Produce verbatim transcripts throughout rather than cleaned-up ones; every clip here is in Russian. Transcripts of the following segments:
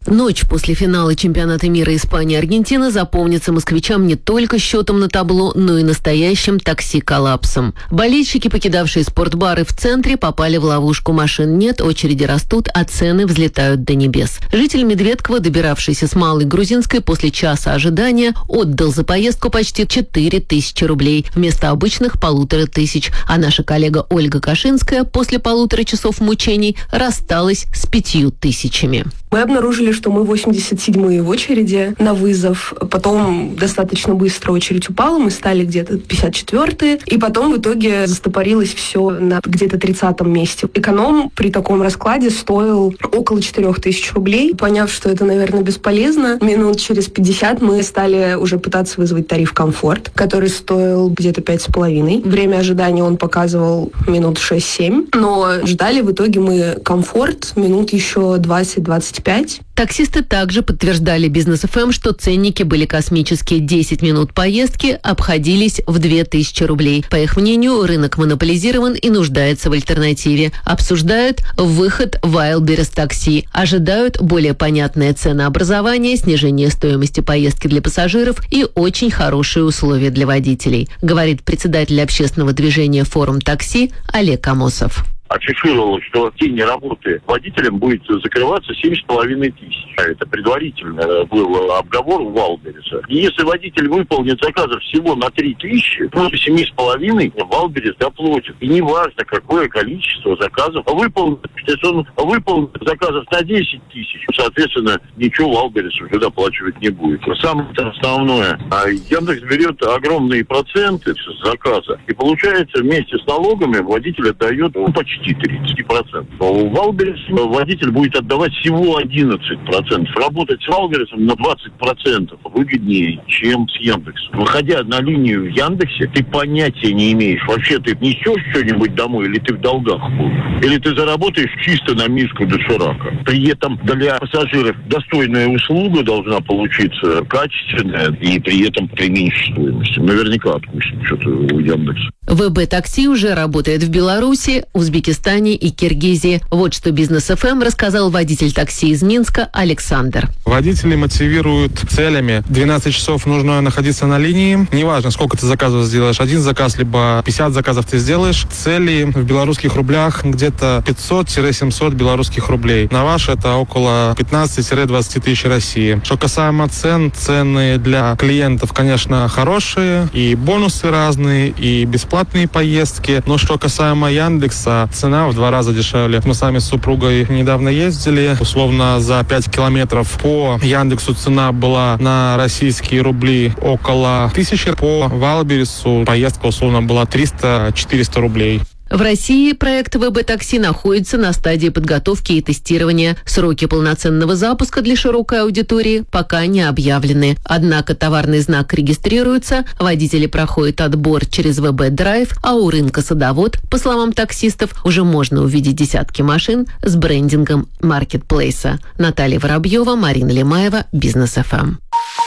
Ночь после финала чемпионата мира Испании-Аргентины запомнится москвичам не только счетом на табло, но и настоящим такси-коллапсом. Болельщики, покидавшие спортбары в центре, попали в ловушку. Машин нет, очереди растут, а цены взлетают до небес. Житель Медведкова, добиравшийся с Малой Грузинской, после часа ожидания отдал за поездку почти четыре тысячи рублей вместо обычных полутора тысяч. А наша коллега Ольга Кашинская после полутора часов мучений рассталась с пятью тысячами. Мы обнаружили, что мы восемьдесят седьмые в очереди на вызов. Потом достаточно быстро очередь упала, мы стали где-то пятьдесят четвёртые. И потом в итоге застопорилось все на где-то тридцатом месте. Эконом при таком раскладе стоил около четырех тысяч рублей. Поняв, что это, наверное, бесполезно, минут через пятьдесят мы стали уже пытаться вызвать тариф «Комфорт», который стоил где-то пять с половиной. Время ожидания он показывал минут шесть-семь. Но ждали в итоге мы «Комфорт» минут еще двадцать-двадцать пять. Таксисты также подтверждали Бизнес эф эм, что ценники были космические. десять минут поездки обходились в две тысячи рублей. По их мнению, рынок монополизирован и нуждается в альтернативе. Обсуждают выход Wildberries такси. Ожидают более понятное ценообразование, снижение стоимости поездки для пассажиров и очень хорошие условия для водителей, говорит председатель общественного движения «Форум такси» Олег Амосов. Афишировалось, что в день работы водителям будет закрываться семь с половиной тысяч. Это предварительно был обговор у Wildberries. И если водитель выполнит заказов всего на три тысячи, то семь с половиной Wildberries доплатит. И не важно, какое количество заказов выполнит. Если он выполнит заказов на десять тысяч, соответственно, ничего Wildberries уже доплачивать не будет. Самое основное, Яндекс берет огромные проценты с заказа. И получается, вместе с налогами водитель отдает ну, почти тридцать процентов. А у Wildberries водитель будет отдавать всего одиннадцать процентов. Работать с Wildberries на двадцать процентов выгоднее, чем с Яндексом. Выходя на линию в Яндексе, ты понятия не имеешь. Вообще ты несешь что-нибудь домой, или ты в долгах будешь, или ты заработаешь чисто на миску доширака. При этом для пассажиров достойная услуга должна получиться, качественная, и при этом при меньшей стоимости. Наверняка отпустят что-то у Яндекса. ВБ-такси уже работает в Беларуси, Узбекистане и Киргизии. Вот что Бизнес эф эм рассказал водитель такси из Минска Александр. Водители мотивируют целями. двенадцать часов нужно находиться на линии. Неважно, сколько ты заказов сделаешь. Один заказ, либо пятьдесят заказов ты сделаешь. Цели в белорусских рублях где-то пятьсот-семьсот белорусских рублей. На ваш это около пятнадцать-двадцать тысяч России. Что касаемо цен, цены для клиентов, конечно, хорошие. И бонусы разные, и бесплатные поездки. Но что касаемо Яндекса, цена в два раза дешевле. Мы сами с супругой недавно ездили. Условно за пять километров по Яндексу цена была на российские рубли около тысячи. По Wildberries поездка условно была триста-четыреста рублей. В России проект ВБ-такси находится на стадии подготовки и тестирования. Сроки полноценного запуска для широкой аудитории пока не объявлены. Однако товарный знак регистрируется, водители проходят отбор через ВБ-драйв, а у рынка Садовод, по словам таксистов, уже можно увидеть десятки машин с брендингом маркетплейса. Наталья Воробьева, Марина Лемаева, Бизнес эф эм.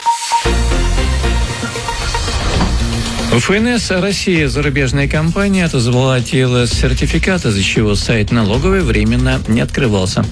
эф эн эс «Россия» зарубежная компания отозвала ти эл эс-сертификат, из-за чего сайт налоговой временно не открывался.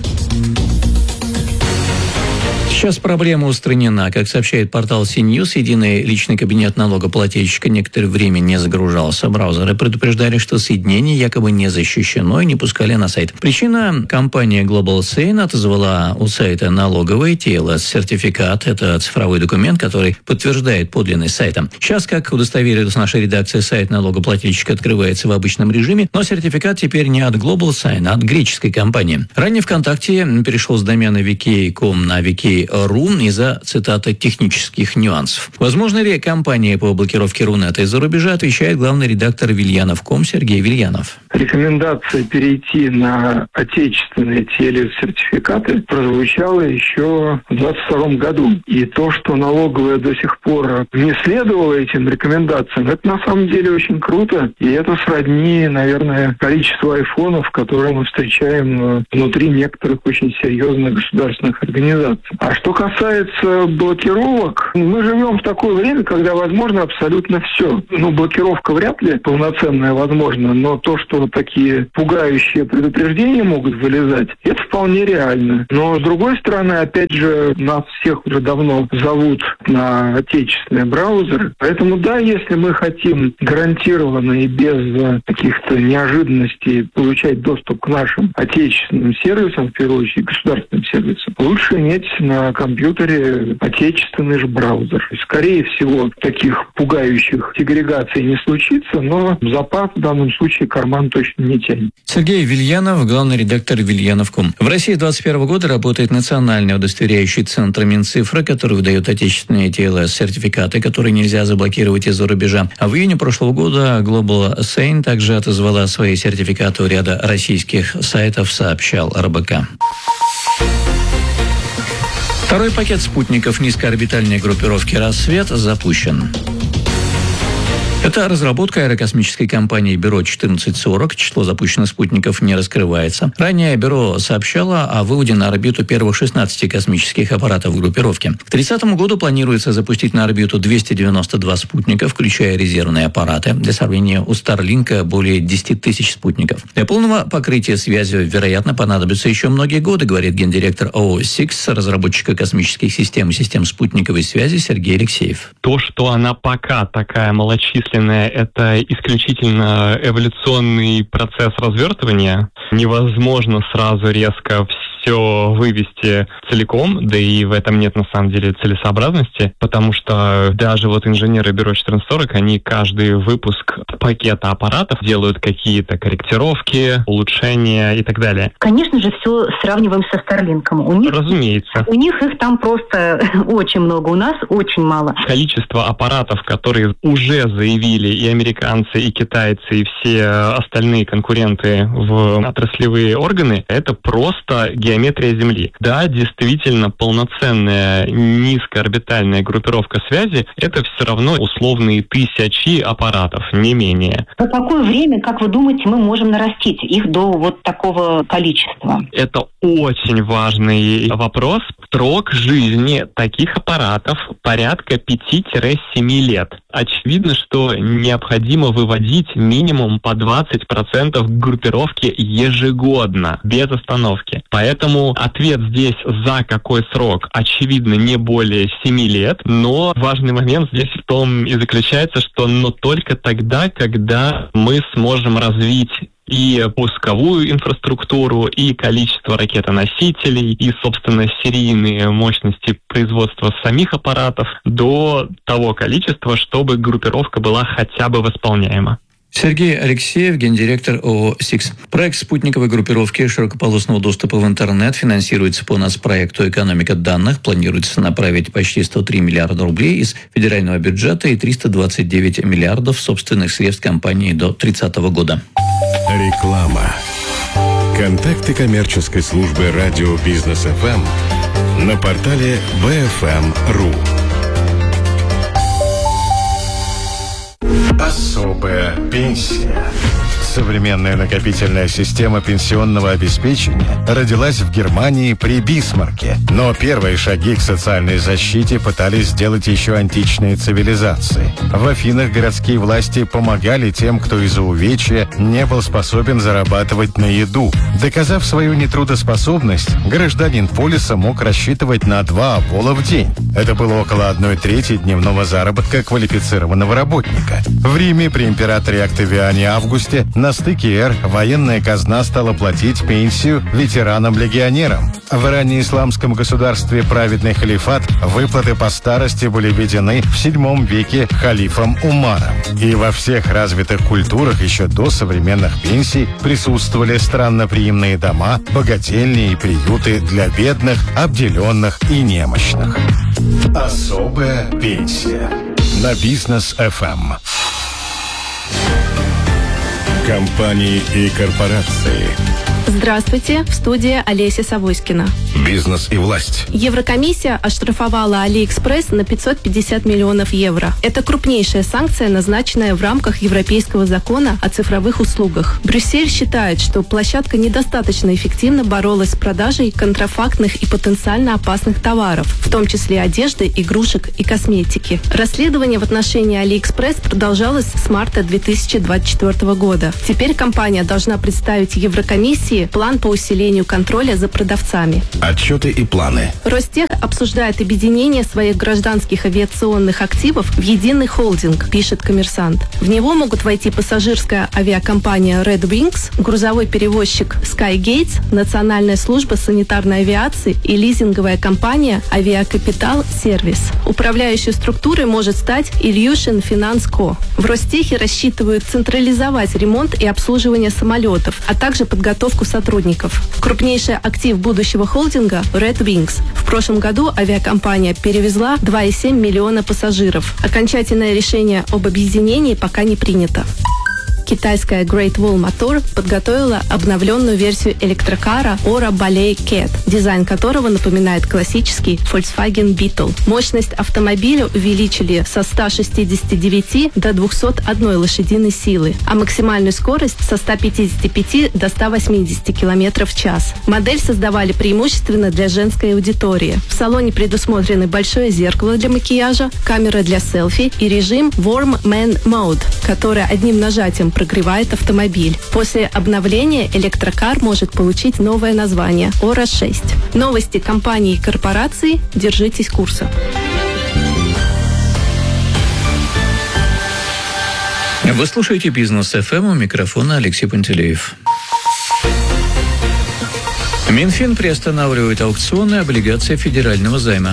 Сейчас проблема устранена. Как сообщает портал Си-Ньюс, единый личный кабинет налогоплательщика некоторое время не загружался. Браузеры предупреждали, что соединение якобы не защищено и не пускали на сайт. Причина – компания Global Sign отозвала у сайта налоговой ти эл эс-сертификат. Это цифровой документ, который подтверждает подлинность сайта. Сейчас, как удостоверилась наша редакция, сайт налогоплательщика открывается в обычном режиме, но сертификат теперь не от Global Sign, а от греческой компании. Ранее ВКонтакте перешел с домена ви кей точка ком на ви кей точка ру из-за, цитата, технических нюансов. Возможно ли компания по блокировке Рунета из-за рубежа, отвечает главный редактор Вильянов точка ком Сергей Вильянов. Рекомендация перейти на отечественные ти эл эс-сертификаты прозвучала еще в двадцать втором году. И то, что налоговая до сих пор не следовала этим рекомендациям, это на самом деле очень круто. И это сродни, наверное, количеству айфонов, которые мы встречаем внутри некоторых очень серьезных государственных организаций. А Что касается блокировок, мы живем в такое время, когда возможно абсолютно все. Ну, блокировка вряд ли полноценная возможна, но то, что такие пугающие предупреждения могут вылезать, это вполне реально. Но, с другой стороны, опять же, нас всех уже давно зовут на отечественные браузеры. Поэтому, да, если мы хотим гарантированно и без каких-то неожиданностей получать доступ к нашим отечественным сервисам, в первую очередь государственным сервисам, лучше иметь на компьютере отечественный же браузер. Скорее всего, таких пугающих сегрегаций не случится, но Запад в данном случае карман точно не тянет. Сергей Вильянов, главный редактор Вильянов точка ком. В России с двадцать первого года работает национальный удостоверяющий центр Минцифры, который выдает отечественные ти эл эс-сертификаты, которые нельзя заблокировать из-за рубежа. А в июне прошлого года Global Sain также отозвала свои сертификаты у ряда российских сайтов, сообщал эр бэ ка. Второй пакет спутников низкоорбитальной группировки «Рассвет» запущен. Это разработка аэрокосмической компании Бюро четырнадцать сорок. Число запущенных спутников не раскрывается. Ранее Бюро сообщало о выводе на орбиту первых шестнадцати космических аппаратов группировки. К тридцатому году планируется запустить на орбиту двести девяносто два спутника, включая резервные аппараты. Для сравнения, у Старлинка более десять тысяч спутников. Для полного покрытия связи, вероятно, понадобится еще многие годы, говорит гендиректор ООО «Сикс», разработчика космических систем и систем спутниковой связи Сергей Алексеев. То, что она пока такая малочисленная, это исключительно эволюционный процесс развертывания. Невозможно сразу резко все вывести целиком, да и в этом нет на самом деле целесообразности, потому что даже вот инженеры Бюро четырнадцать сорок, они каждый выпуск пакета аппаратов делают какие-то корректировки, улучшения и так далее. Конечно же, все сравниваем со Старлинком. У них, Разумеется. У них их там просто очень много, у нас очень мало. Количество аппаратов, которые уже заявили и американцы, и китайцы, и все остальные конкуренты в отраслевые органы, это просто геометрия Земли. Да, действительно, полноценная низкоорбитальная группировка связи — это все равно условные тысячи аппаратов, не менее. За какое время, как вы думаете, мы можем нарастить их до вот такого количества? Это очень важный вопрос. Срок жизни таких аппаратов порядка пяти-семи лет. Очевидно, что необходимо выводить минимум по двадцать процентов группировки ежегодно, без остановки. Поэтому ответ здесь за какой срок, очевидно, не более семи лет, но важный момент здесь в том и заключается, что но только тогда, когда мы сможем развить и пусковую инфраструктуру, и количество ракетоносителей, и, собственно, серийные мощности производства самих аппаратов до того количества, чтобы группировка была хотя бы восполняема. Сергей Алексеев, гендиректор ООО «Сикс». Проект спутниковой группировки широкополосного доступа в интернет финансируется по нацпроекту «Экономика данных». Планируется направить почти сто три миллиарда рублей из федерального бюджета и триста двадцать девять миллиардов собственных средств компании до тридцатого года. Реклама. Контакты коммерческой службы радио «Бизнес эф эм» на портале би эф эм точка ру. Особая пенсия. Современная накопительная система пенсионного обеспечения родилась в Германии при Бисмарке. Но первые шаги к социальной защите пытались сделать еще античные цивилизации. В Афинах городские власти помогали тем, кто из-за увечья не был способен зарабатывать на еду. Доказав свою нетрудоспособность, гражданин полиса мог рассчитывать на два обола в день. Это было около одной трети дневного заработка квалифицированного работника. В Риме при императоре Октавиане Августе на стыке эр военная казна стала платить пенсию ветеранам-легионерам. В раннеисламском государстве праведный халифат выплаты по старости были введены в седьмом веке халифом Умаром. И во всех развитых культурах еще до современных пенсий присутствовали странноприимные дома, богательни и приюты для бедных, обделенных и немощных. Особая пенсия. На Бизнес эф эм. Компании и корпорации, Здравствуйте, в студии Олеся Савоськина. Бизнес и власть. Еврокомиссия оштрафовала AliExpress на пятьсот пятьдесят миллионов евро. Это крупнейшая санкция, назначенная в рамках Европейского закона о цифровых услугах. Брюссель считает, что площадка недостаточно эффективно боролась с продажей контрафактных и потенциально опасных товаров, в том числе одежды, игрушек и косметики. Расследование в отношении AliExpress продолжалось с марта две тысячи двадцать четвёртого года. Теперь компания должна представить Еврокомиссии план по усилению контроля за продавцами. Отчеты и планы. Ростех обсуждает объединение своих гражданских авиационных активов в единый холдинг, пишет «Коммерсант». В него могут войти пассажирская авиакомпания Red Wings, грузовой перевозчик Skygates, Национальная служба санитарной авиации и лизинговая компания Авиакапитал Сервис. Управляющей структурой может стать Ilyushin Finance Co. В Ростехе рассчитывают централизовать ремонт и обслуживание самолетов, а также подготовку сотрудников. Крупнейший актив будущего холдинга – Red Wings. В прошлом году авиакомпания перевезла два и семь миллиона пассажиров. Окончательное решение об объединении пока не принято. Китайская Great Wall Motor подготовила обновленную версию электрокара Ora Ballet Cat, дизайн которого напоминает классический Volkswagen Beetle. Мощность автомобиля увеличили со ста шестидесяти девяти до двухсот одной лошадиной силы, а максимальную скорость со ста пятидесяти пяти до ста восьмидесяти километров в час. Модель создавали преимущественно для женской аудитории. В салоне предусмотрены большое зеркало для макияжа, камера для селфи и режим Warm Man Mode, который одним нажатием прогревает автомобиль. После обновления электрокар может получить новое название Ора шесть. Новости компании и корпораций. Держитесь курса. Вы слушаете «Бизнес эф эм», у микрофона Алексей Пантелеев. Минфин приостанавливает аукционы облигаций федерального займа.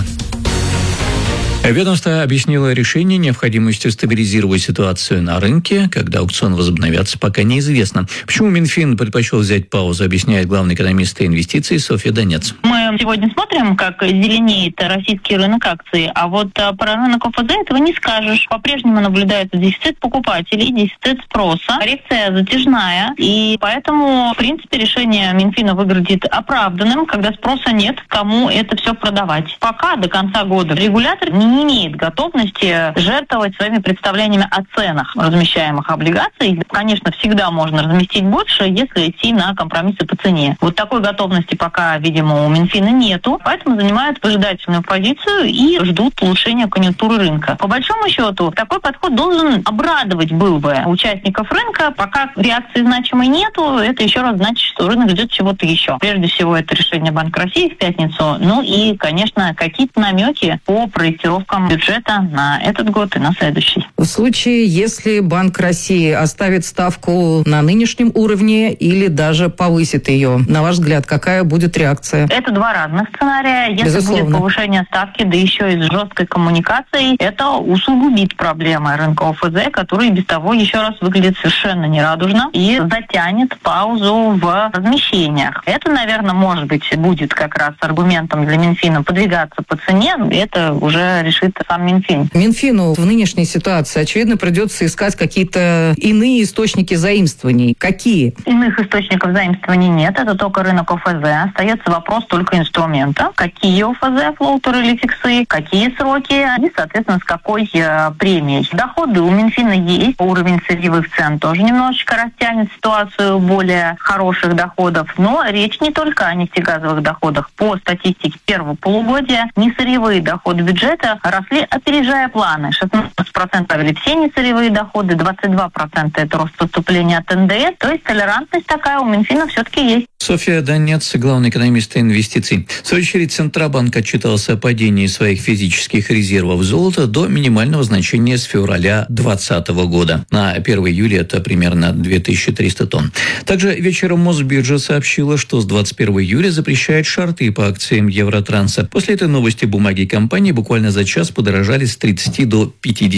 Ведомство объяснило решение необходимостью стабилизировать ситуацию на рынке. Когда аукцион возобновятся, пока неизвестно. Почему Минфин предпочел взять паузу, объясняет главный экономист инвестиций Софья Донец. Мы сегодня смотрим, как зеленеет российский рынок акций, а вот про рынок ОФЗ этого не скажешь. По-прежнему наблюдается дефицит покупателей, дефицит спроса, коррекция затяжная, и поэтому, в принципе, решение Минфина выглядит оправданным, когда спроса нет, кому это все продавать. Пока до конца года регулятор не имеет готовности жертвовать своими представлениями о ценах размещаемых облигаций. Конечно, всегда можно разместить больше, если идти на компромиссы по цене. Вот такой готовности пока, видимо, у Минфина нету, поэтому занимают выжидательную позицию и ждут улучшения конъюнктуры рынка. По большому счету, такой подход должен обрадовать был бы участников рынка. Пока реакции значимой нету, это еще раз значит, что рынок ждет чего-то еще. Прежде всего, это решение Банка России в пятницу, ну и, конечно, какие-то намеки по проектировкам бюджета на этот год и на следующий. В случае, если Банк России оставит ставку на нынешнем уровне или даже повысит ее, на ваш взгляд, какая будет реакция? Это два разных сценария. Если Безусловно. будет повышение ставки, да еще и с жесткой коммуникацией, это усугубит проблемы рынка ОФЗ, который без того еще раз выглядит совершенно нерадужно и затянет паузу в размещениях. Это, наверное, может быть, будет как раз аргументом для Минфина подвигаться по цене. Это уже решит сам Минфин. Минфину в нынешней ситуации, очевидно, придется искать какие-то иные источники заимствований. Какие? Иных источников заимствований нет. Это только рынок ОФЗ. Остается вопрос только инструмента. Какие ОФЗ, флоутеры или фиксы, какие сроки и, соответственно, с какой э, премией. Доходы у Минфина есть. Уровень сырьевых цен тоже немножечко растянет ситуацию более хороших доходов. Но речь не только о нефтегазовых доходах. По статистике первого полугодия несырьевые доходы бюджета росли, опережая планы. шестнадцать процентов правили все несырьевые доходы, двадцать два процента это рост поступления от эн дэ эс. То есть толерантность такая у Минфина все-таки есть. Софья Донец, главный экономист инвестиций. В свою очередь, Центробанк отчитался о падении своих физических резервов золота до минимального значения с февраля двадцатого года. На первое июля это примерно две тысячи триста тонн. Также вечером Мосбиржа сообщила, что с двадцать первого июля запрещает шорты по акциям Евротранса. После этой новости бумаги компании буквально за час подорожали с тридцати до пятидесяти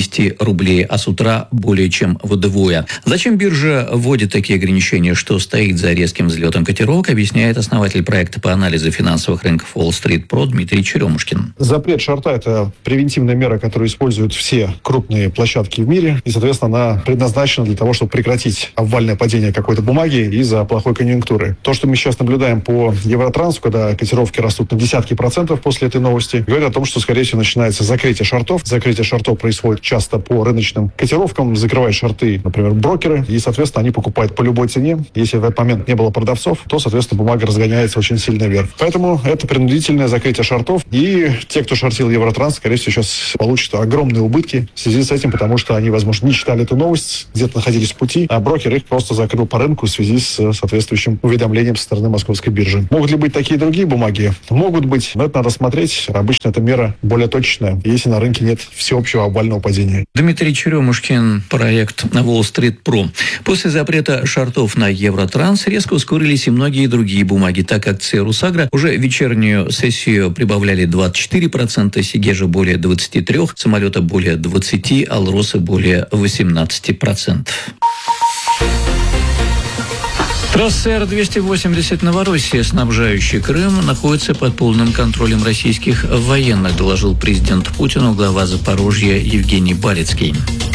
рублей, а с утра более чем вдвое. Зачем биржа вводит такие ограничения, что стоит за резким взлетом котировок, объясняет основатель проекта по анализу финансовых рынков Wall Street Pro Дмитрий Черемушкин. Запрет шорта – это превентивная мера, которую используют все крупные площадки в мире. И, соответственно, она предназначена для того, чтобы прекратить обвальное падение какой-то бумаги из-за плохой конъюнктуры. То, что мы сейчас наблюдаем по Евротрансу, когда котировки растут на десятки процентов после этой новости, говорит о том, что, скорее всего, начинается закрытие шортов. Закрытие шортов происходит часто по рыночным котировкам. Закрывают шорты, например, брокеры, и, соответственно, они покупают по любой цене. Если в этот момент не было продавцов, то, соответственно, бумага разгоняется очень сильно вверх. Поэтому это принудительное закрытие шортов. И те, кто шортил Евротранс, скорее всего, сейчас получат огромные убытки в связи с этим, потому что они, возможно, не читали эту новость, где-то находились в пути, а брокер их просто закрыл по рынку в связи с соответствующим уведомлением со стороны Московской биржи. Могут ли быть такие другие бумаги? Могут быть, но это надо смотреть. Обычно эта мера более точечная, если на рынке нет всеобщего обвального падения. Дмитрий Черемушкин, проект Wall Street Pro. После запрета шортов на Евротранс резко ускорились и многие другие бумаги, так как акции Русагра уже вечернюю сессию прибавляли двадцать четыре процента, Сигежа более двадцать три процента, самолета более двадцать процентов, Алроса более восемнадцать процентов. Трасса Р двести восемьдесят Новороссия, снабжающая Крым, находится под полным контролем российских военных, доложил президент Путину глава Запорожья Евгений Балицкий.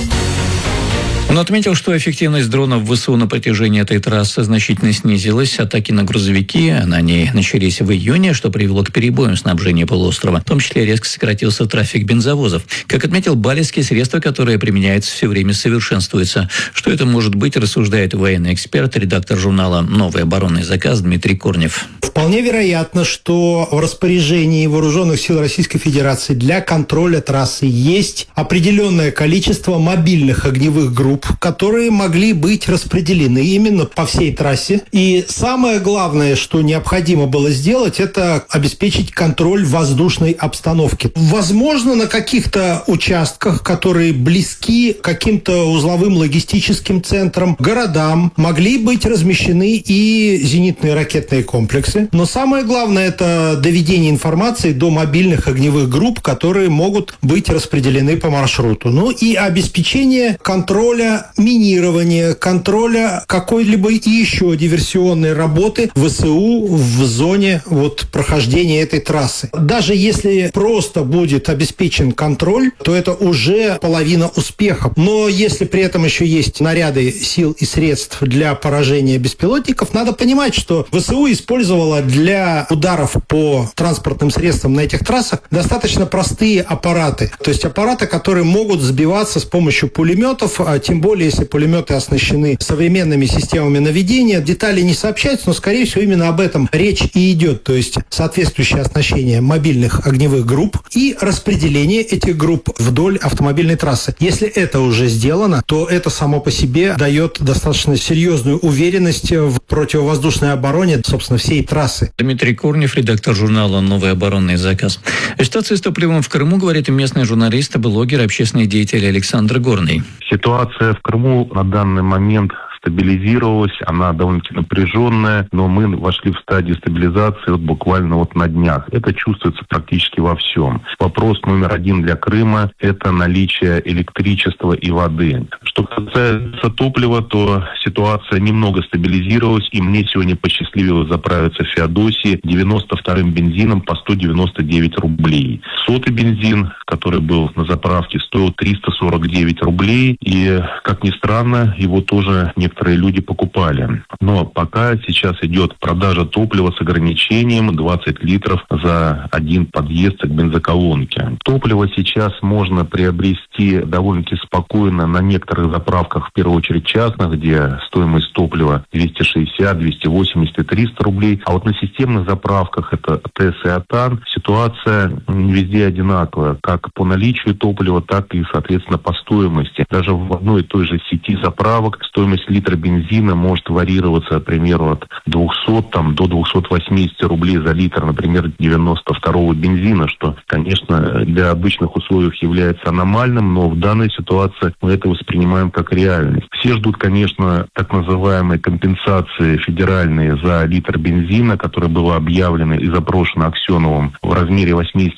Он отметил, что эффективность дронов ВСУ на протяжении этой трассы значительно снизилась. Атаки на грузовики на ней начались в июне, что привело к перебоям снабжения полуострова. В том числе резко сократился трафик бензовозов. Как отметил Балицкий, средства, которые применяются, все время совершенствуются. Что это может быть, рассуждает военный эксперт, редактор журнала «Новый оборонный заказ» Дмитрий Корнев. Вполне вероятно, что в распоряжении Вооруженных сил Российской Федерации для контроля трассы есть определенное количество мобильных огневых групп, которые могли быть распределены именно по всей трассе. И самое главное, что необходимо было сделать, это обеспечить контроль воздушной обстановки. Возможно, на каких-то участках, которые близки к каким-то узловым логистическим центрам, городам, могли быть размещены и зенитные ракетные комплексы. Но самое главное, это доведение информации до мобильных огневых групп, которые могут быть распределены по маршруту. Ну и обеспечение контроля минирования, контроля какой-либо еще диверсионной работы ВСУ в зоне вот прохождения этой трассы. Даже если просто будет обеспечен контроль, то это уже половина успеха. Но если при этом еще есть наряды сил и средств для поражения беспилотников, надо понимать, что ВСУ использовала для ударов по транспортным средствам на этих трассах достаточно простые аппараты. То есть аппараты, которые могут сбиваться с помощью пулеметов, а тем более, если пулеметы оснащены современными системами наведения. Детали не сообщаются, но, скорее всего, именно об этом речь и идет. То есть соответствующее оснащение мобильных огневых групп и распределение этих групп вдоль автомобильной трассы. Если это уже сделано, то это само по себе дает достаточно серьезную уверенность в противовоздушной обороне, собственно, всей трассы. Дмитрий Корнев, редактор журнала «Новый оборонный заказ». О ситуации с топливом в Крыму говорит и местный журналист, блогер, общественный деятель Александр Горный. Ситуация в Крыму на данный момент стабилизировалась, она довольно-таки напряженная, но мы вошли в стадию стабилизации вот буквально вот на днях. Это чувствуется практически во всем. Вопрос номер один для Крыма – это наличие электричества и воды. Что касается топлива, то ситуация немного стабилизировалась, и мне сегодня посчастливилось заправиться в Феодосии девяносто вторым бензином по сто девяносто девять рублей. Сотый бензин, который был на заправке, стоил триста сорок девять рублей, и, как ни странно, его тоже некоторые Некоторые люди покупали. Но пока сейчас идет продажа топлива с ограничением двадцать литров за один подъезд к бензоколонке. Топливо сейчас можно приобрести довольно-таки спокойно на некоторых заправках, в первую очередь частных, где стоимость топлива двести шестьдесят, двести восемьдесят и триста рублей. А вот на системных заправках, это ТЭС и АТАН, ситуация не везде одинаковая, как по наличию топлива, так и, соответственно, по стоимости. Даже в одной и той же сети заправок стоимость литра бензина может варьироваться, к примеру, от двухсот там, до двухсот восьмидесяти рублей за литр, например, девяносто второго бензина, что, конечно, для обычных условий является аномальным, но в данной ситуации мы это воспринимаем как реальность. Все ждут, конечно, так называемой компенсации федеральной за литр бензина, которая была объявлена и запрошена Аксеновым в размере восемьдесят пять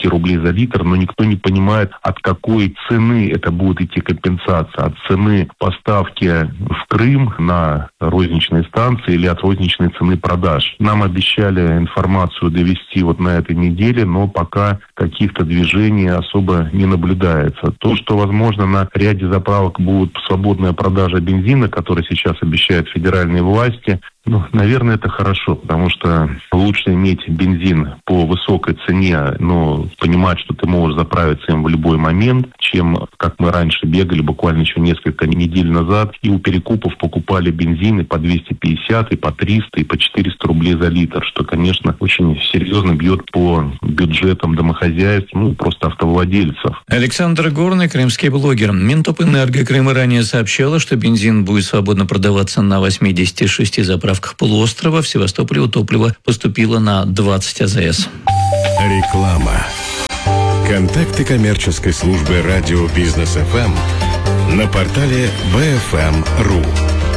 рублей за литр, но никто не понимает, от какой цены это будет идти компенсация. От цены поставки в Крым на розничные станции или от розничной цены продаж. Нам обещали информацию довести вот на этой неделе, но пока каких-то движений особо не наблюдается. То, что, возможно, на ряде заправок будет свободная продажа бензина, который сейчас обещают федеральные власти, ну, наверное, это хорошо, потому что лучше иметь бензин по высокой цене, но понимать, что ты можешь заправиться им в любой момент, чем, как мы раньше бегали, буквально еще несколько недель назад, и у перекупов покупали бензины по двести пятьдесят, и по триста, и по четыреста рублей за литр, что, конечно, очень серьезно бьет по бюджетам домохозяйств, ну, просто автовладельцев. Александр Горный, крымский блогер. Минтопэнерго Крыма ранее сообщала, что бензин будет свободно продаваться на восьмидесяти шести заправках полуострова. В Севастополе топливо поступило на двадцать АЗС. Реклама. Контакты коммерческой службы радио Бизнес эф эм на портале би эф эм точка ру.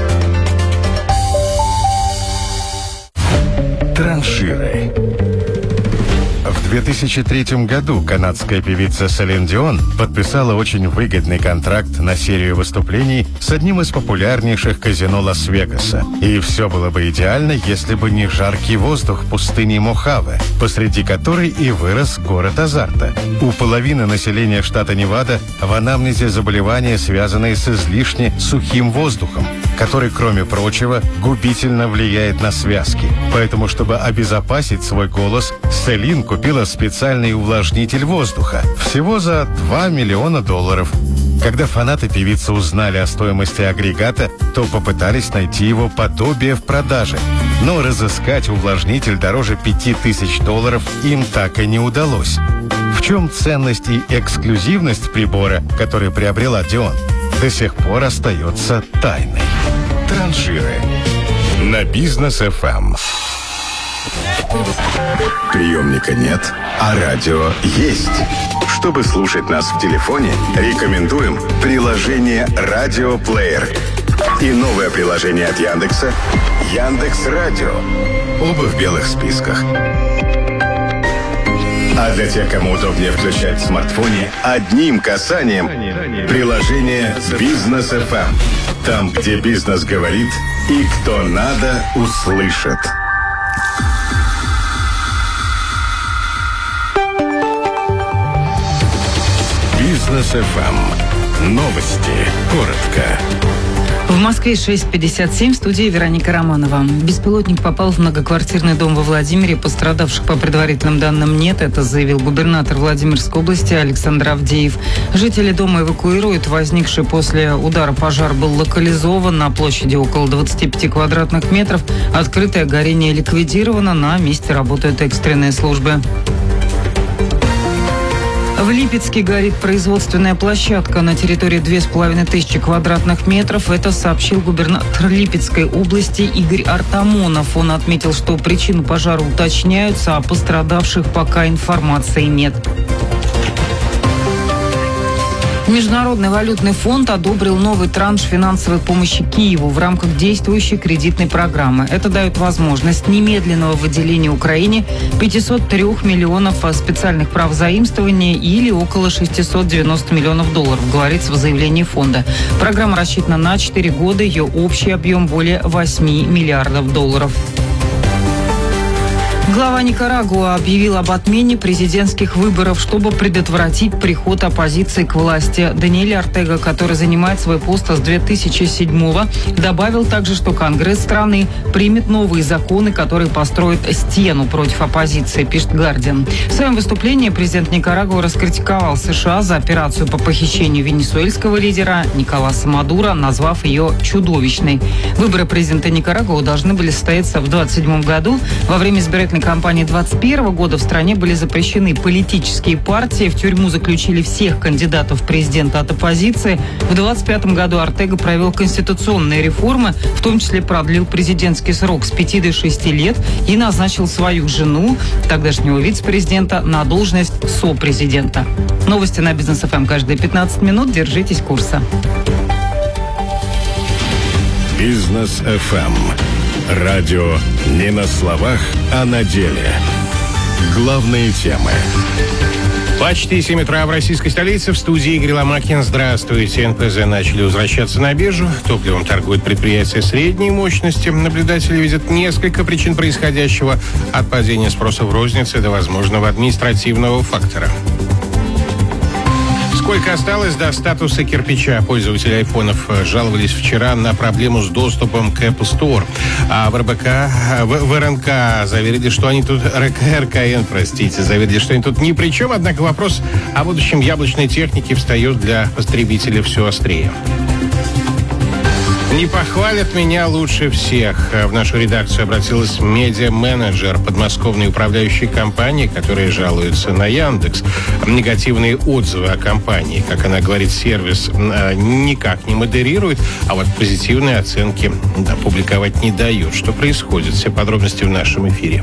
Транширы. В две тысячи третьем году канадская певица Селин Дион подписала очень выгодный контракт на серию выступлений с одним из популярнейших казино Лас-Вегаса. И все было бы идеально, если бы не жаркий воздух пустыни Мохаве, посреди которой и вырос город азарта. У половины населения штата Невада в анамнезе заболевания, связанные с излишне сухим воздухом, который, кроме прочего, губительно влияет на связки. Поэтому, чтобы обезопасить свой голос, Селин купила специальный увлажнитель воздуха всего за два миллиона долларов. Когда фанаты певицы узнали о стоимости агрегата, то попытались найти его подобие в продаже. Но разыскать увлажнитель дороже пяти тысяч долларов им так и не удалось. В чем ценность и эксклюзивность прибора, который приобрела Дион, до сих пор остается тайной. Транширы на Бизнес эф эм. Приемника нет, а радио есть. Чтобы слушать нас в телефоне, рекомендуем приложение «Радиоплеер» и новое приложение от Яндекса «Яндекс.Радио». Оба в белых списках. А для тех, кому удобнее включать в смартфоне, одним касанием приложение «Бизнес эф эм». Там, где бизнес говорит и кто надо, услышит. Бизнес эф эм. Новости. Коротко. В Москве шесть пятьдесят семь, в студии Вероника Романова. Беспилотник попал в многоквартирный дом во Владимире. Пострадавших по предварительным данным нет. Это заявил губернатор Владимирской области Александр Авдеев. Жители дома эвакуируют. Возникший после удара пожар был локализован на площади около двадцати пяти квадратных метров. Открытое горение ликвидировано. На месте работают экстренные службы. В Липецке горит производственная площадка на территории две с половиной тысячи квадратных метров. Это сообщил губернатор Липецкой области Игорь Артамонов. Он отметил, что причину пожара уточняются, а пострадавших пока информации нет. Международный валютный фонд одобрил новый транш финансовой помощи Киеву в рамках действующей кредитной программы. Это дает возможность немедленного выделения Украине пятисот трёх миллионов специальных прав заимствования или около шестисот девяноста миллионов долларов, говорится в заявлении фонда. Программа рассчитана на четыре года, ее общий объем более восьми миллиардов долларов. Глава Никарагуа объявил об отмене президентских выборов, чтобы предотвратить приход оппозиции к власти. Даниэль Ортега, который занимает свой пост с две тысячи седьмого, добавил также, что Конгресс страны примет новые законы, которые построят стену против оппозиции, пишет «Гардиан». В своем выступлении президент Никарагуа раскритиковал США за операцию по похищению венесуэльского лидера Николаса Мадуро, назвав ее чудовищной. Выборы президента Никарагуа должны были состояться в двадцать седьмом году. Во время избирательной кампании двадцать первого года в стране были запрещены политические партии. В тюрьму заключили всех кандидатов в президенты от оппозиции. В двадцать пятом году Ортега провел конституционные реформы, в том числе продлил президентский срок с пяти до шести лет и назначил свою жену, тогдашнего вице-президента, на должность сопрезидента. Новости на Бизнес эф эм каждые пятнадцать минут. Держитесь курса. Бизнес эф эм. Радио не на словах, а на деле. Главные темы. Почти семь утра в российской столице. В студии Игорь Ломакин. Здравствуйте. эн пэ зэ начали возвращаться на биржу. Топливом торгует предприятие средней мощности. Наблюдатели видят несколько причин происходящего. От падения спроса в рознице до возможного административного фактора. Сколько осталось до статуса кирпича? Пользователи айфонов жаловались вчера на проблему с доступом к Apple Store. А в эр бэ ка, в, в эр эн ка заверили, что они тут... эр ка эн, простите, заверили, что они тут ни при чем. Однако вопрос о будущем яблочной техники встает для потребителей все острее. Не похвалят меня лучше всех. В нашу редакцию обратилась медиа-менеджер подмосковной управляющей компании, которая жалуется на Яндекс. Негативные отзывы о компании, как она говорит, сервис никак не модерирует, а вот позитивные оценки да, публиковать не дают. Что происходит? Все подробности в нашем эфире.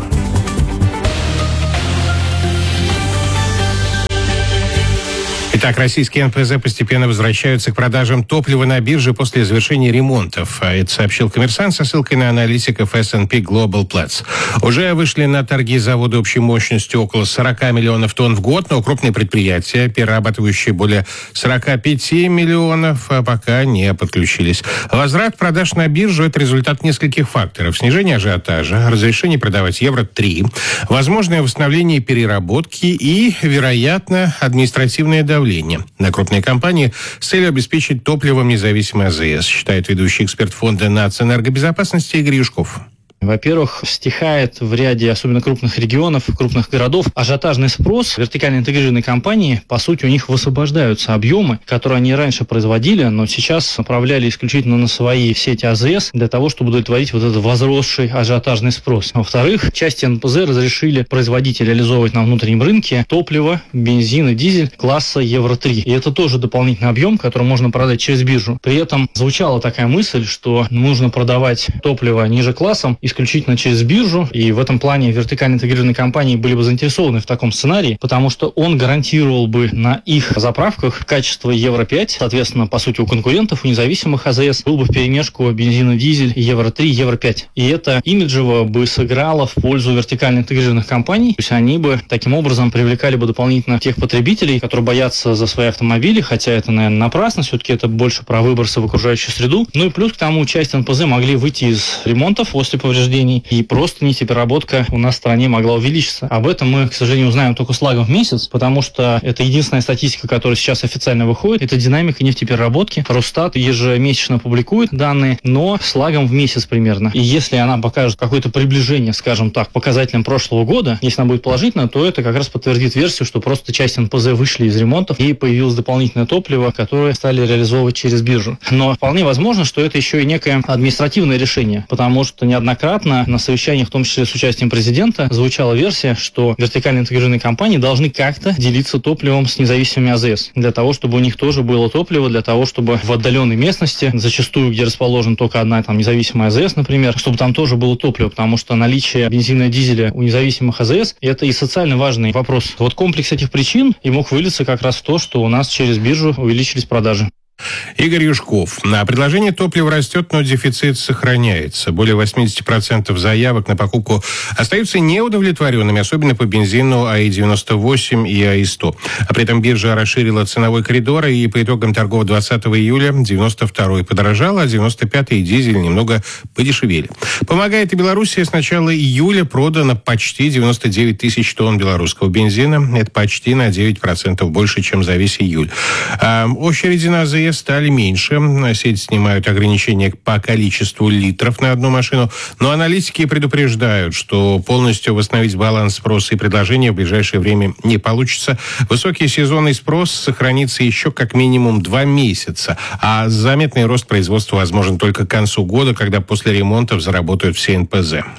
Итак, российские эн пэ зэ постепенно возвращаются к продажам топлива на бирже после завершения ремонтов. Это сообщил «Коммерсант» со ссылкой на аналитиков эс энд пи Global Platts. Уже вышли на торги заводы общей мощностью около сорок миллионов тонн в год, но крупные предприятия, перерабатывающие более сорок пять миллионов, пока не подключились. Возврат продаж на биржу – это результат нескольких факторов. Снижение ажиотажа, разрешение продавать евро три, возможное восстановление переработки и, вероятно, административное давление на крупные компании с целью обеспечить топливом независимый а зэ эс, считает ведущий эксперт фонда нацэнергобезопасности Игорь Юшков. Во-первых, стихает в ряде особенно крупных регионов, крупных городов ажиотажный спрос. Вертикально интегрированные компании, по сути, у них высвобождаются объемы, которые они раньше производили, но сейчас направляли исключительно на свои сети а зэ эс для того, чтобы удовлетворить вот этот возросший ажиотажный спрос. Во-вторых, части эн пэ зэ разрешили производить и реализовывать на внутреннем рынке топливо, бензин и дизель класса евро три. И это тоже дополнительный объем, который можно продать через биржу. При этом звучала такая мысль, что нужно продавать топливо ниже классом исключительно через биржу, и в этом плане вертикально интегрированные компании были бы заинтересованы в таком сценарии, потому что он гарантировал бы на их заправках качество евро пять, соответственно, по сути, у конкурентов, у независимых а зэ эс был бы вперемешку бензин и дизель евро три, евро пять. И это имиджево бы сыграло в пользу вертикально интегрированных компаний, то есть они бы таким образом привлекали бы дополнительно тех потребителей, которые боятся за свои автомобили, хотя это, наверное, напрасно, все-таки это больше про выбросы в окружающую среду. Ну и плюс к тому, часть эн пэ зэ могли выйти из ремонтов после повреждений, и просто нефтепереработка у нас в стране могла увеличиться. Об этом мы, к сожалению, узнаем только с лагом в месяц, потому что это единственная статистика, которая сейчас официально выходит. Это динамика нефтепереработки. Росстат ежемесячно публикует данные, но с лагом в месяц примерно. И если она покажет какое-то приближение, скажем так, показателям прошлого года, если она будет положительна, то это как раз подтвердит версию, что просто часть эн пэ зэ вышли из ремонтов и появилось дополнительное топливо, которое стали реализовывать через биржу. Но вполне возможно, что это еще и некое административное решение, потому что неоднократно на совещаниях, в том числе с участием президента, звучала версия, что вертикально интегрированные компании должны как-то делиться топливом с независимыми а зэ эс, для того, чтобы у них тоже было топливо, для того, чтобы в отдаленной местности, зачастую, где расположена только одна там независимая а зэ эс, например, чтобы там тоже было топливо, потому что наличие бензина и дизеля у независимых а зэ эс – это и социально важный вопрос. Вот комплекс этих причин и мог вылиться как раз в то, что у нас через биржу увеличились продажи. Игорь Юшков. На предложение топлива растет, но дефицит сохраняется. Более восемьдесят процентов заявок на покупку остаются неудовлетворенными, особенно по бензину АИ девяносто восемь и АИ сто. А при этом биржа расширила ценовой коридор, и по итогам торгов двадцатого июля девяносто второй подорожал, а девяносто пятый и дизель немного подешевели. Помогает и Белоруссия. С начала июля продано почти девяносто девять тысяч тонн белорусского бензина. Это почти на девять процентов больше, чем за весь июль. А очереди на а зэ эс стали меньше. Сети снимают ограничения по количеству литров на одну машину. Но аналитики предупреждают, что полностью восстановить баланс спроса и предложения в ближайшее время не получится. Высокий сезонный спрос сохранится еще как минимум два месяца. А заметный рост производства возможен только к концу года, когда после ремонтов заработают все эн пэ зэ.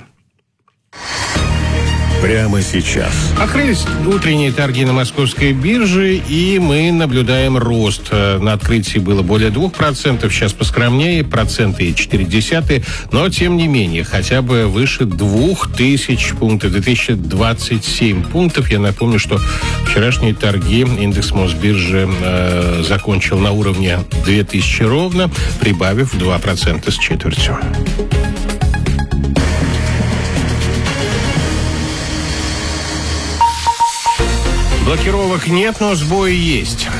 Прямо сейчас. Открылись утренние торги на московской бирже, и мы наблюдаем рост. На открытии было более двух процентов, сейчас поскромнее, проценты и четыре десятых, но тем не менее, хотя бы выше двух тысяч пунктов, две тысячи двадцать семь пунктов. Я напомню, что вчерашние торги индекс Мосбиржи э, закончил на уровне две тысячи ровно, прибавив два процента с четвертью. Блокировок нет, но сбои есть.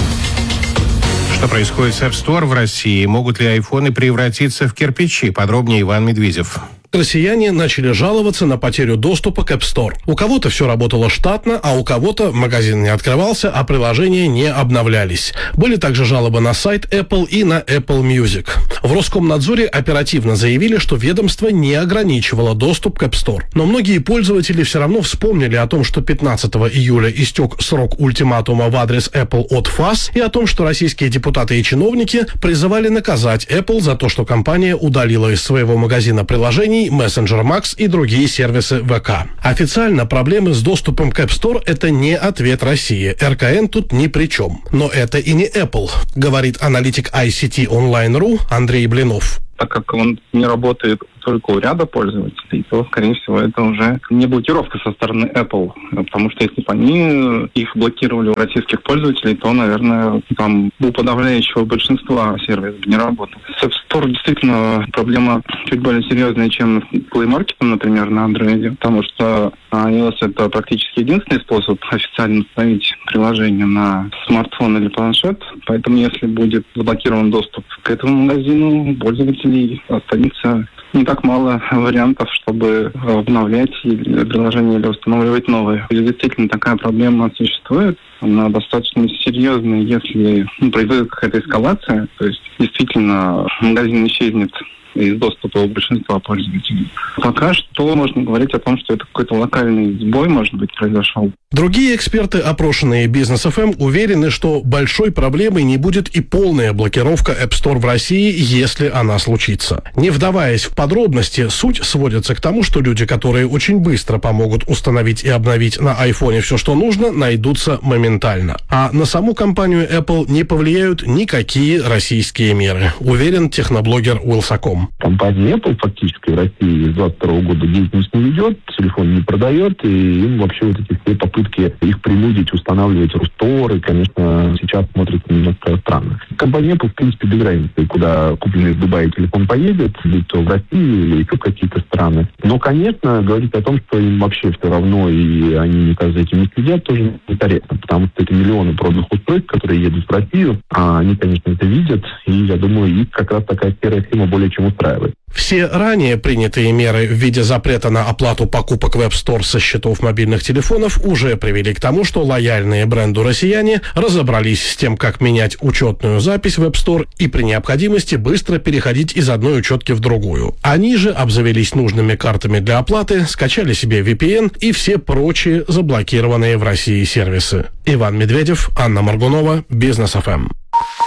Что происходит с App Store в России? Могут ли айфоны превратиться в кирпичи? Подробнее Иван Медведев. Россияне начали жаловаться на потерю доступа к App Store. У кого-то все работало штатно, а у кого-то магазин не открывался, а приложения не обновлялись. Были также жалобы на сайт Apple и на Apple Music. В Роскомнадзоре оперативно заявили, что ведомство не ограничивало доступ к App Store. Но многие пользователи все равно вспомнили о том, что пятнадцатого июля истек срок ультиматума в адрес Apple от ФАС, и о том, что российские депутаты и чиновники призывали наказать Apple за то, что компания удалила из своего магазина приложений Messenger Max и другие сервисы ВК. Официально проблемы с доступом к App Store – это не ответ России. эр ка эн тут ни при чем. Но это и не Apple, говорит аналитик ай си ти онлайн точка ру Андрей Блинов. Так как он не работает только у ряда пользователей, то, скорее всего, это уже не блокировка со стороны Apple. Потому что если бы они их блокировали у российских пользователей, то, наверное, там у подавляющего большинства сервис не работал. С App Store действительно проблема чуть более серьезная, чем с Play Market, например, на Android, потому что iOS — это практически единственный способ официально установить приложение на смартфон или планшет. Поэтому, если будет заблокирован доступ к этому магазину, пользователей останется не так мало вариантов, чтобы обновлять приложение или устанавливать новые. И действительно, такая проблема существует. Она достаточно серьезная, если ну, произойдет какая-то эскалация. То есть, действительно, магазин исчезнет из доступа у большинства пользователей. Пока что можно говорить о том, что это какой-то локальный сбой, может быть, произошел. Другие эксперты, опрошенные Бизнес эф эм, уверены, что большой проблемой не будет и полная блокировка App Store в России, если она случится. Не вдаваясь в подробности, суть сводится к тому, что люди, которые очень быстро помогут установить и обновить на айфоне все, что нужно, найдутся моментально. А на саму компанию Apple не повлияют никакие российские меры, уверен техноблогер Wylsacom. Компания Apple фактически в России с двадцать второго года деятельность не ведет, телефон не продает, и им вообще вот эти все попытки их принудить устанавливать русторы, конечно, сейчас смотрятся немножко странно. Компания Apple, в принципе, без разницы, куда купленный в Дубае телефон поедет, будь то в России или еще в какие-то страны. Но, конечно, говорить о том, что им вообще все равно, и они никак за этим не следят, тоже некорректно, потому что это миллионы проданных устройств, которые едут в Россию, а они, конечно, это видят, и, я думаю, их как раз такая серая схема более чем устраивает. Все ранее принятые меры в виде запрета на оплату покупок в App Store со счетов мобильных телефонов уже привели к тому, что лояльные бренду россияне разобрались с тем, как менять учетную запись в App Store и при необходимости быстро переходить из одной учетки в другую. Они же обзавелись нужными картами для оплаты, скачали себе ви пи эн и все прочие заблокированные в России сервисы. Иван Медведев, Анна Моргунова, Бизнес эф эм.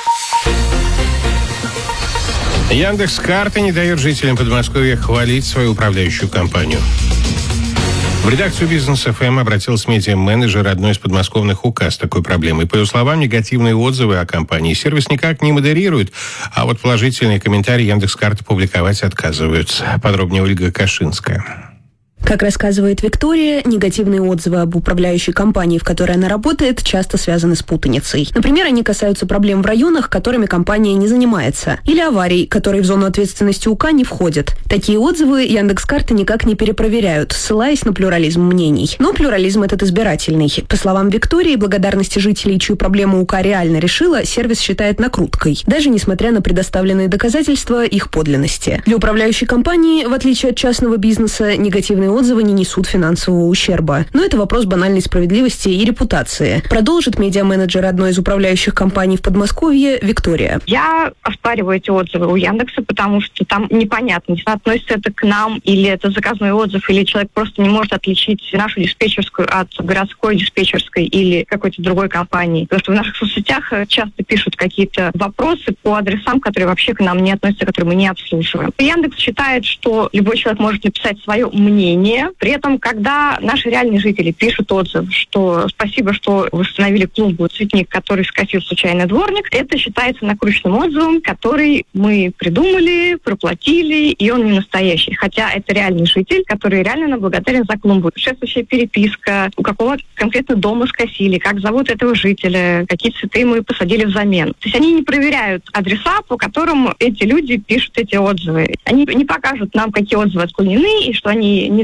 Яндекс.Карта не дает жителям Подмосковья хвалить свою управляющую компанию. В редакцию Бизнес эф эм обратился медиа-менеджер одной из подмосковных УК с такой проблемой. По ее словам, негативные отзывы о компании сервис никак не модерирует, а вот положительные комментарии Яндекс.Карта публиковать отказываются. Подробнее Ольга Кашинская. Как рассказывает Виктория, негативные отзывы об управляющей компании, в которой она работает, часто связаны с путаницей. Например, они касаются проблем в районах, которыми компания не занимается, или аварий, которые в зону ответственности УК не входят. Такие отзывы Яндекс.Карты никак не перепроверяют, ссылаясь на плюрализм мнений. Но плюрализм этот избирательный. По словам Виктории, благодарности жителей, чью проблему УК реально решила, сервис считает накруткой, даже несмотря на предоставленные доказательства их подлинности. Для управляющей компании, в отличие от частного бизнеса, негативные отзывы не несут финансового ущерба. Но это вопрос банальной справедливости и репутации. Продолжит медиа-менеджер одной из управляющих компаний в Подмосковье Виктория. Я оспариваю эти отзывы у Яндекса, потому что там непонятно, относится это к нам, или это заказной отзыв, или человек просто не может отличить нашу диспетчерскую от городской диспетчерской или какой-то другой компании. Потому что в наших соцсетях часто пишут какие-то вопросы по адресам, которые вообще к нам не относятся, которые мы не обслуживаем. Яндекс считает, что любой человек может написать свое мнение. При этом, когда наши реальные жители пишут отзыв, что спасибо, что вы установили клумбу, цветник, который скосил случайный дворник, это считается накрученным отзывом, который мы придумали, проплатили, и он не настоящий. Хотя это реальный житель, который реально благодарен за клумбу. Предшествующая переписка, у какого конкретно дома скосили, как зовут этого жителя, какие цветы мы посадили взамен. То есть они не проверяют адреса, по которым эти люди пишут эти отзывы. Они не покажут нам, какие отзывы отклонены, и что они не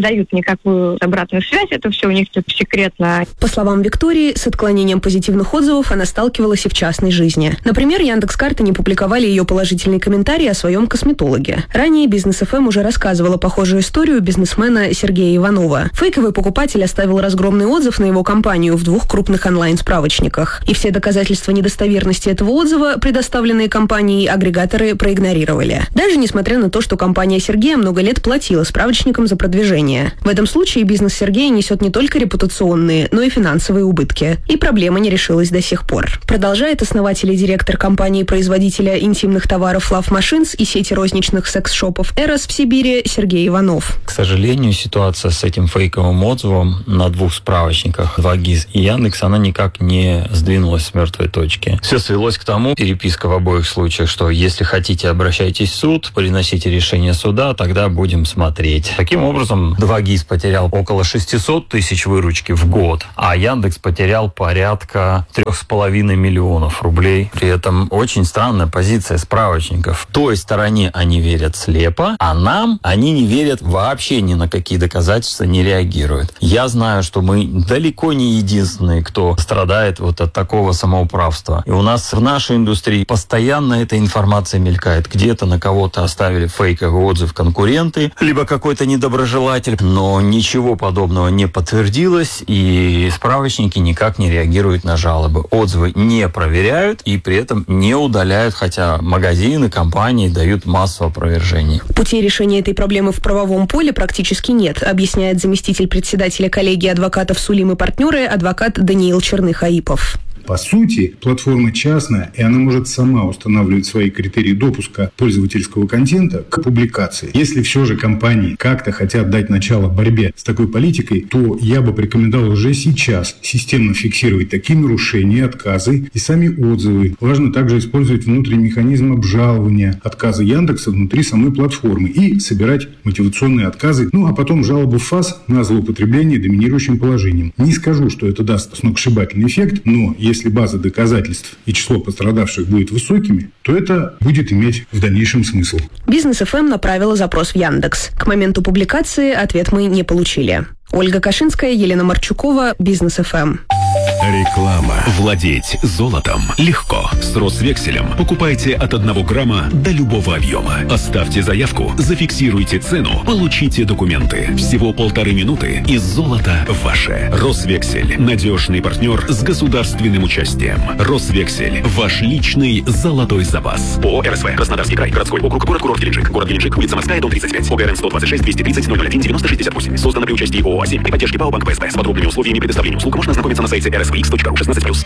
дают никакую обратную связь, это все у них типа секретно. По словам Виктории, с отклонением позитивных отзывов она сталкивалась и в частной жизни. Например, Яндекс.Карты не публиковали ее положительный комментарий о своем косметологе. Ранее Бизнес эф эм уже рассказывала похожую историю бизнесмена Сергея Иванова. Фейковый покупатель оставил разгромный отзыв на его компанию в двух крупных онлайн-справочниках. И все доказательства недостоверности этого отзыва, предоставленные компанией, агрегаторы проигнорировали. Даже несмотря на то, что компания Сергея много лет платила справочникам за продвижение. В этом случае бизнес Сергея несет не только репутационные, но и финансовые убытки. И проблема не решилась до сих пор. Продолжает основатель и директор компании-производителя интимных товаров Love Machines и сети розничных секс-шопов Эрос в Сибири Сергей Иванов. К сожалению, ситуация с этим фейковым отзывом на двух справочниках два гис и Яндекс, она никак не сдвинулась с мертвой точки. Все свелось к тому, переписка в обоих случаях, что если хотите, обращайтесь в суд, приносите решение суда, тогда будем смотреть. Таким образом, два гис потерял около шестьсот тысяч выручки в год, а Яндекс потерял порядка трех с половиной миллионов рублей. При этом очень странная позиция справочников. Той стороне они верят слепо, а нам они не верят вообще ни на какие доказательства, не реагируют. Я знаю, что мы далеко не единственные, кто страдает вот от такого самоуправства. И у нас в нашей индустрии постоянно эта информация мелькает. Где-то на кого-то оставили фейковый отзыв конкуренты, либо какой-то недоброжелатель, но ничего подобного не подтвердилось, и справочники никак не реагируют на жалобы. Отзывы не проверяют и при этом не удаляют, хотя магазины, компании дают массу опровержений. Путей решения этой проблемы в правовом поле практически нет, объясняет заместитель председателя коллегии адвокатов «Сулим и партнеры» адвокат Даниил Черных-Аипов. По сути, платформа частная, и она может сама устанавливать свои критерии допуска пользовательского контента к публикации. Если все же компании как-то хотят дать начало борьбе с такой политикой, то я бы порекомендовал уже сейчас системно фиксировать такие нарушения, отказы и сами отзывы. Важно также использовать внутренний механизм обжалования отказа Яндекса внутри самой платформы и собирать мотивационные отказы, ну а потом жалобу в ФАС на злоупотребление доминирующим положением. Не скажу, что это даст сногсшибательный эффект, но если Если база доказательств и число пострадавших будет высокими, то это будет иметь в дальнейшем смысл. Бизнес эф эм направила запрос в Яндекс. К моменту публикации ответ мы не получили. Ольга Кашинская, Елена Марчукова, Бизнес эф эм. Реклама. Владеть золотом легко. С Росвекселем покупайте от одного грамма до любого объема. Оставьте заявку, зафиксируйте цену, получите документы. Всего полторы минуты и золото ваше. Росвексель. Надежный партнер с государственным участием. Росвексель. Ваш личный золотой запас. ООО эр эс вэ. Краснодарский край. Городской округ. Город-курорт Геленджик. Город Геленджик. Улица Морская, дом тридцать пять. ОГРН сто двадцать шесть двести тридцать ноль ноль один девяносто шестьдесят восемь. Создано при участии ООО «Азим» при поддержке ПАО Банк ПСБ. С подробными условиями предоставления услуг можно ознакомиться на сайте эр эс вэ икс точка ру шестнадцать плюс.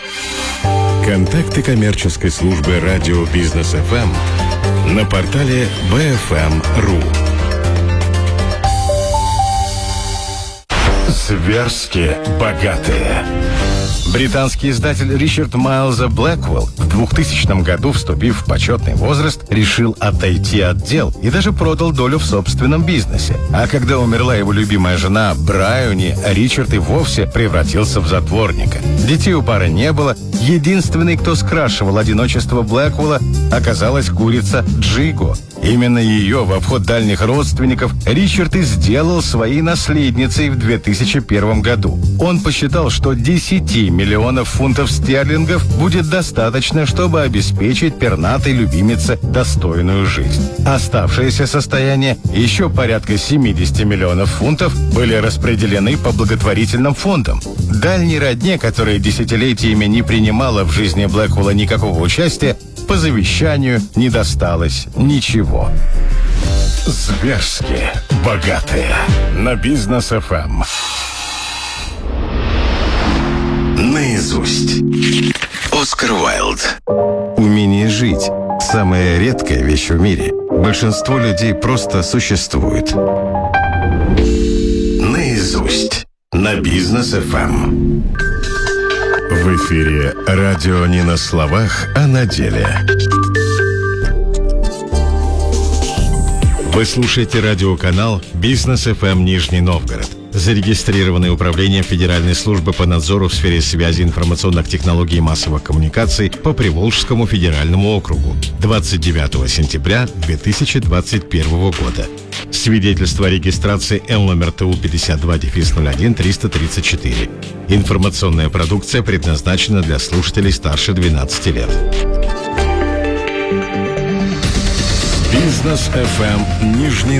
Контакты коммерческой службы радио Бизнес эф эм на портале би эф эм точка ру. Зверски богатые. Британский издатель Ричард Майлза Блэквелл в двухтысячном году, вступив в почетный возраст, решил отойти от дел и даже продал долю в собственном бизнесе. А когда умерла его любимая жена Брайони, Ричард и вовсе превратился в затворника. Детей у пары не было. Единственный, кто скрашивал одиночество Блэквелла, оказалась курица Джиго. Именно ее в обход дальних родственников Ричард и сделал своей наследницей в две тысячи первом году. Он посчитал, что десяти миллионов фунтов стерлингов будет достаточно, чтобы обеспечить пернатой любимице достойную жизнь. Оставшееся состояние, еще порядка семьдесят миллионов фунтов, были распределены по благотворительным фондам. Дальней родне, которая десятилетиями не принимала в жизни Блэквелла никакого участия, по завещанию не досталось ничего. Зверски богатые. На Бизнес эф эм. Наизусть. Оскар Уайлд. Умение жить – самая редкая вещь в мире. Большинство людей просто существует. Наизусть. На Бизнес эф эм. В эфире радио не на словах, а на деле. Вы слушаете радиоканал Бизнес эф эм Нижний Новгород. зарегистрированное управлением Федеральной службы по надзору в сфере связи, информационных технологий и массовых коммуникаций по Приволжскому федеральному округу двадцать девятого сентября две тысячи двадцать первого года. Свидетельство о регистрации Л номер Т У пятьдесят два ноль один триста тридцать четыре. Информационная продукция предназначена для слушателей старше двенадцати лет. Бизнес эф эм Нижний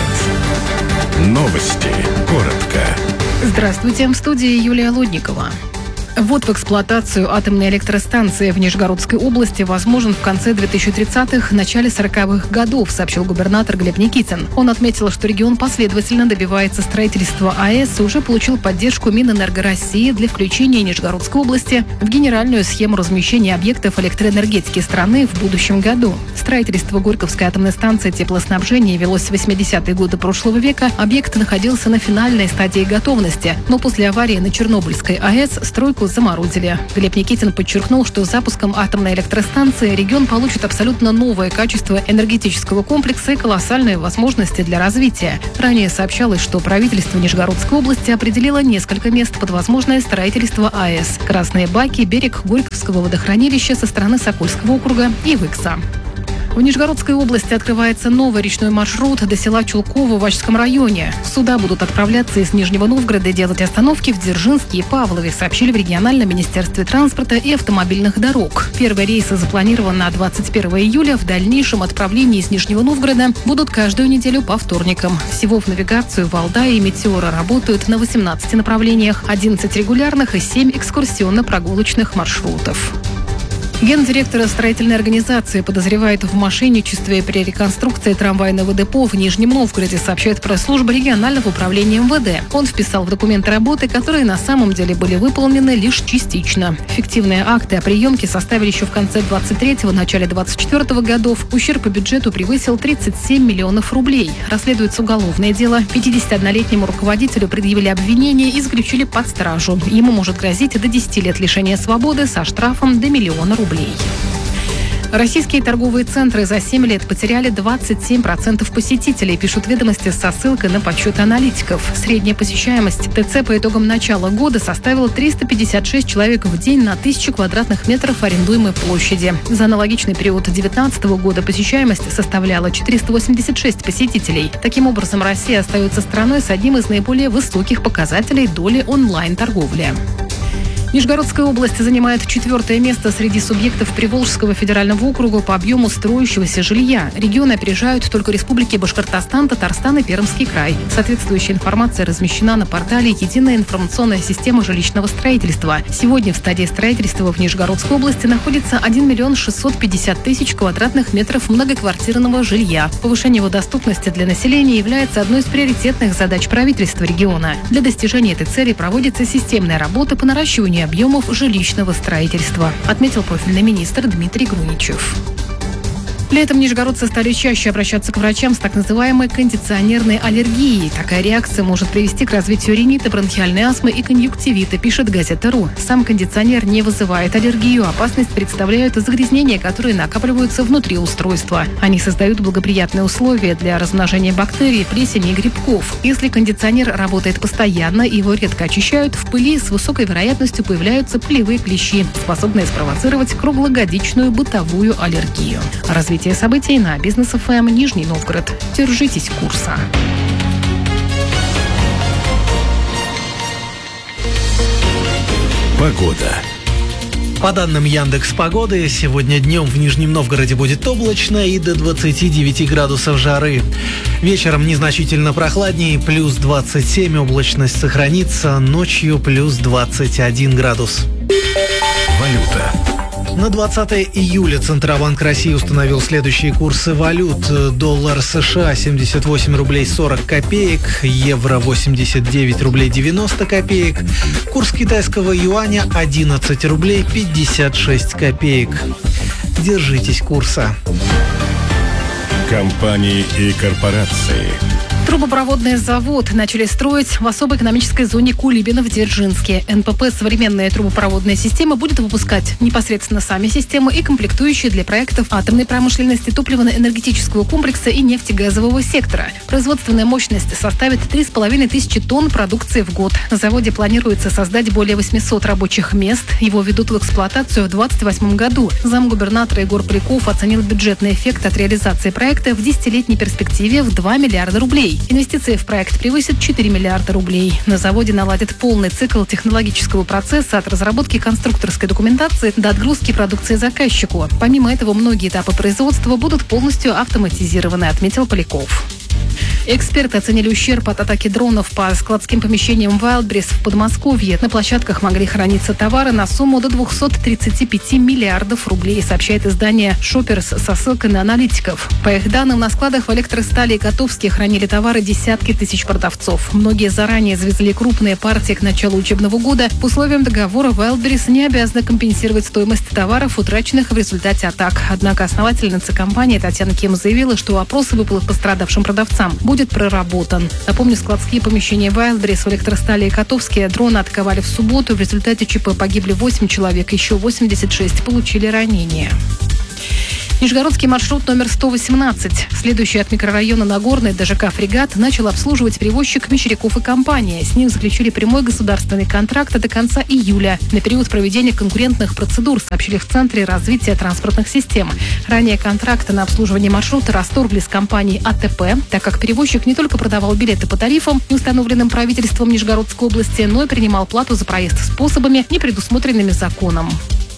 Новгород. Новости. Коротко. Здравствуйте, в студии Юлия Лудникова. Ввод в эксплуатацию атомной электростанции в Нижегородской области возможен в конце две тысячи тридцатых – начале сороковых годов, сообщил губернатор Глеб Никитин. Он отметил, что регион последовательно добивается строительства АЭС и уже получил поддержку Минэнерго России для включения Нижегородской области в генеральную схему размещения объектов электроэнергетики страны в будущем году. Строительство Горьковской атомной станции теплоснабжения велось в восьмидесятые годы прошлого века. Объект находился на финальной стадии готовности, но после аварии на Чернобыльской АЭС стройку заморозили. Глеб Никитин подчеркнул, что с запуском атомной электростанции регион получит абсолютно новое качество энергетического комплекса и колоссальные возможности для развития. Ранее сообщалось, что правительство Нижегородской области определило несколько мест под возможное строительство АЭС: Красные Баки, берег Горьковского водохранилища со стороны Сокольского округа и Выкса. В Нижегородской области открывается новый речной маршрут до села Чулково в Вачском районе. Суда будут отправляться из Нижнего Новгорода и делать остановки в Дзержинске и Павлове, сообщили в региональном министерстве транспорта и автомобильных дорог. Первый рейс запланирован на двадцать первого июля. В дальнейшем отправления из Нижнего Новгорода будут каждую неделю по вторникам. Всего в навигацию Валдая и Метеора работают на восемнадцати направлениях, одиннадцать регулярных и семь экскурсионно-прогулочных маршрутов. Гендиректора строительной организации подозревает в мошенничестве при реконструкции трамвайного депо в Нижнем Новгороде, сообщает пресс-служба регионального управления эм вэ дэ. Он вписал в документы работы, которые на самом деле были выполнены лишь частично. Фиктивные акты о приемке составили еще в конце двадцать третьего, начале двадцать четвёртого годов. Ущерб по бюджету превысил тридцать семь миллионов рублей. Расследуется уголовное дело. пятидесятиоднолетнему руководителю предъявили обвинение и заключили под стражу. Ему может грозить до десяти лет лишения свободы со штрафом до миллиона рублей. Российские торговые центры за семь лет потеряли двадцать семь процентов посетителей, пишут ведомости со ссылкой на подсчеты аналитиков. Средняя посещаемость ТЦ по итогам начала года составила триста пятьдесят шесть человек в день на тысячу квадратных метров арендуемой площади. За аналогичный период две тысячи девятнадцатого года посещаемость составляла четыреста восемьдесят шесть посетителей. Таким образом, Россия остается страной с одним из наиболее высоких показателей доли онлайн-торговли. Нижегородская область занимает четвертое место среди субъектов Приволжского федерального округа по объему строящегося жилья. Регионы опережают только республики Башкортостан, Татарстан и Пермский край. Соответствующая информация размещена на портале «Единая информационная система жилищного строительства». Сегодня в стадии строительства в Нижегородской области находится один миллион шестьсот пятьдесят тысяч квадратных метров многоквартирного жилья. Повышение его доступности для населения является одной из приоритетных задач правительства региона. Для достижения этой цели проводится системная работа по наращиванию объемов жилищного строительства, отметил профильный министр Дмитрий Груничев. Летом нижегородцы стали чаще обращаться к врачам с так называемой кондиционерной аллергией. Такая реакция может привести к развитию ринита, бронхиальной астмы и конъюнктивита, пишет газета.ру. Сам кондиционер не вызывает аллергию. Опасность представляют загрязнения, которые накапливаются внутри устройства. Они создают благоприятные условия для размножения бактерий, плесени и грибков. Если кондиционер работает постоянно и его редко очищают, в пыли с высокой вероятностью появляются пылевые клещи, способные спровоцировать круглогодичную бытовую аллергию. Развитие событий на Бизнес эф эм Нижний Новгород. Держитесь курса. Погода. По данным Яндекс.Погоды, сегодня днем в Нижнем Новгороде будет облачно и до двадцати девяти градусов жары. Вечером незначительно прохладнее, плюс двадцать семь, облачность сохранится, ночью плюс двадцать один градус. Валюта. На двадцатое июля Центробанк России установил следующие курсы валют. Доллар США семьдесят восемь рублей сорок копеек, евро восемьдесят девять рублей девяносто копеек, курс китайского юаня одиннадцать рублей пятьдесят шесть копеек. Держитесь курса. Компании и корпорации. Трубопроводный завод начали строить в особой экономической зоне Кулибино в Дзержинске. эн пэ пэ «Современная трубопроводная система» будет выпускать непосредственно сами системы и комплектующие для проектов атомной промышленности, топливно-энергетического комплекса и нефтегазового сектора. Производственная мощность составит три с половиной тысячи тонн продукции в год. На заводе планируется создать более восьмисот рабочих мест. Его ведут в эксплуатацию в двадцать двадцать восьмом году. Замгубернатора Егор Поляков оценил бюджетный эффект от реализации проекта в десятилетней перспективе в два миллиарда рублей. Инвестиции в проект превысят четыре миллиарда рублей. На заводе наладят полный цикл технологического процесса от разработки конструкторской документации до отгрузки продукции заказчику. Помимо этого, многие этапы производства будут полностью автоматизированы, отметил Поляков. Эксперты оценили ущерб от атаки дронов по складским помещениям Wildberries в Подмосковье. На площадках могли храниться товары на сумму до двухсот тридцати пяти миллиардов рублей, сообщает издание «Шопперс» со ссылкой на аналитиков. По их данным, на складах в Электростали и Котовске хранили товары десятки тысяч продавцов. Многие заранее завезли крупные партии к началу учебного года. По условиям договора Wildberries не обязаны компенсировать стоимость товаров, утраченных в результате атак. Однако основательница компании Татьяна Ким заявила, что опрос выплат пострадавшим продавцам будет проработан. Напомню, складские помещения Wildberries в Электростали и Котовске дроны атаковали в субботу. В результате ЧП погибли восемь человек, еще восемьдесят шесть получили ранения. Нижегородский маршрут номер сто восемнадцать, следующий от микрорайона Нагорный до ЖК «Фрегат», начал обслуживать перевозчик Мещеряков и компания. С ним заключили прямой государственный контракт до конца июля на период проведения конкурентных процедур, сообщили в Центре развития транспортных систем. Ранее контракты на обслуживание маршрута расторгли с компанией а тэ пэ, так как перевозчик не только продавал билеты по тарифам, не установленным правительством Нижегородской области, но и принимал плату за проезд способами, не предусмотренными законом.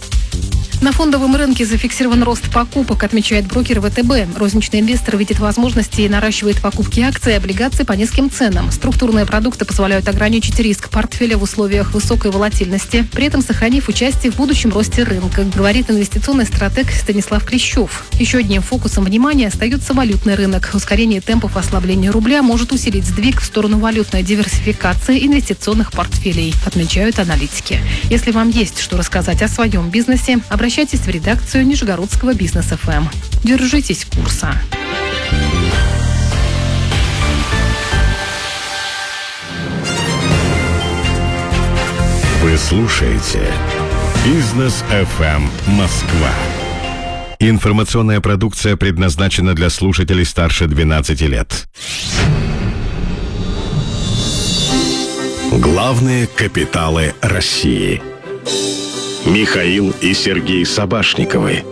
На фондовом рынке зафиксирован рост покупок, отмечает брокер вэ тэ бэ. Розничный инвестор видит возможности и наращивает покупки акций и облигаций по низким ценам. Структурные продукты позволяют ограничить риск портфеля в условиях высокой волатильности, при этом сохранив участие в будущем росте рынка, говорит инвестиционный стратег Станислав Клещев. Еще одним фокусом внимания остается валютный рынок. Ускорение темпов ослабления рубля может усилить сдвиг в сторону валютной диверсификации инвестиционных портфелей, отмечают аналитики. Если вам есть что рассказать о своем бизнесе, обращайтесь Обращайтесь в редакцию Нижегородского бизнес эф эм. Держитесь курса. Вы слушаете Бизнес эф эм Москва. Информационная продукция предназначена для слушателей старше двенадцати лет. Главные капиталы России. Михаил и Сергей Собашниковы.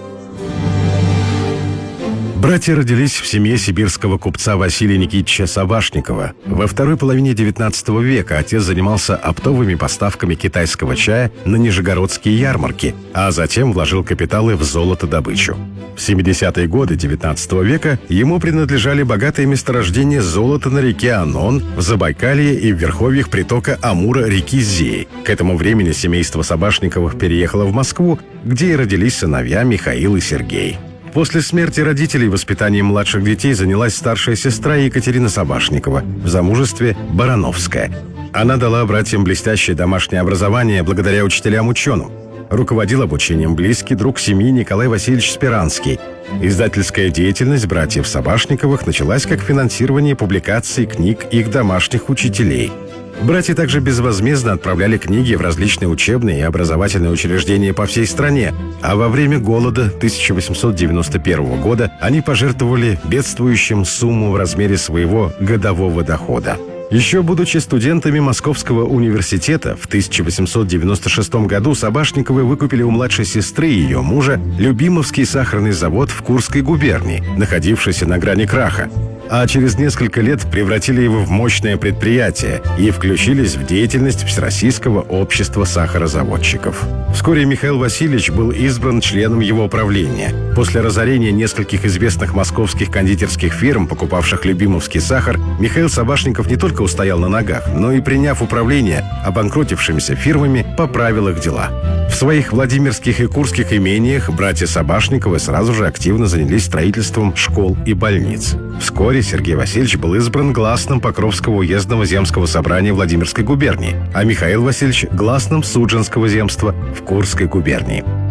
Братья родились в семье сибирского купца Василия Никитича Собашникова. Во второй половине девятнадцатого века отец занимался оптовыми поставками китайского чая на нижегородские ярмарки, а затем вложил капиталы в золотодобычу. В семидесятые годы девятнадцатого века ему принадлежали богатые месторождения золота на реке Анон, в Забайкалье и в верховьях притока Амура реки Зеи. К этому времени семейство Собашниковых переехало в Москву, где и родились сыновья Михаил и Сергей. После смерти родителей воспитанием младших детей занялась старшая сестра Екатерина Собашникова, в замужестве Барановская. Она дала братьям блестящее домашнее образование благодаря учителям-ученым. Руководил обучением близкий друг семьи Николай Васильевич Спиранский. Издательская деятельность братьев Собашниковых началась как финансирование публикаций книг их домашних учителей. Братья также безвозмездно отправляли книги в различные учебные и образовательные учреждения по всей стране, а во время голода тысяча восемьсот девяносто первого года они пожертвовали бедствующим сумму в размере своего годового дохода. Еще будучи студентами Московского университета, в тысяча восемьсот девяносто шестом году Собашниковы выкупили у младшей сестры и ее мужа Любимовский сахарный завод в Курской губернии, находившийся на грани краха. А через несколько лет превратили его в мощное предприятие и включились в деятельность Всероссийского общества сахарозаводчиков. Вскоре Михаил Васильевич был избран членом его правления. После разорения нескольких известных московских кондитерских фирм, покупавших любимовский сахар, Михаил Собашников не только устоял на ногах, но и, приняв управление обанкротившимися фирмами, поправил их дела. В своих владимирских и курских имениях братья Собашниковы сразу же активно занялись строительством школ и больниц. Вскоре Сергей Васильевич был избран гласным Покровского уездного земского собрания Владимирской губернии, а Михаил Васильевич – гласным Судженского земства в Курской губернии.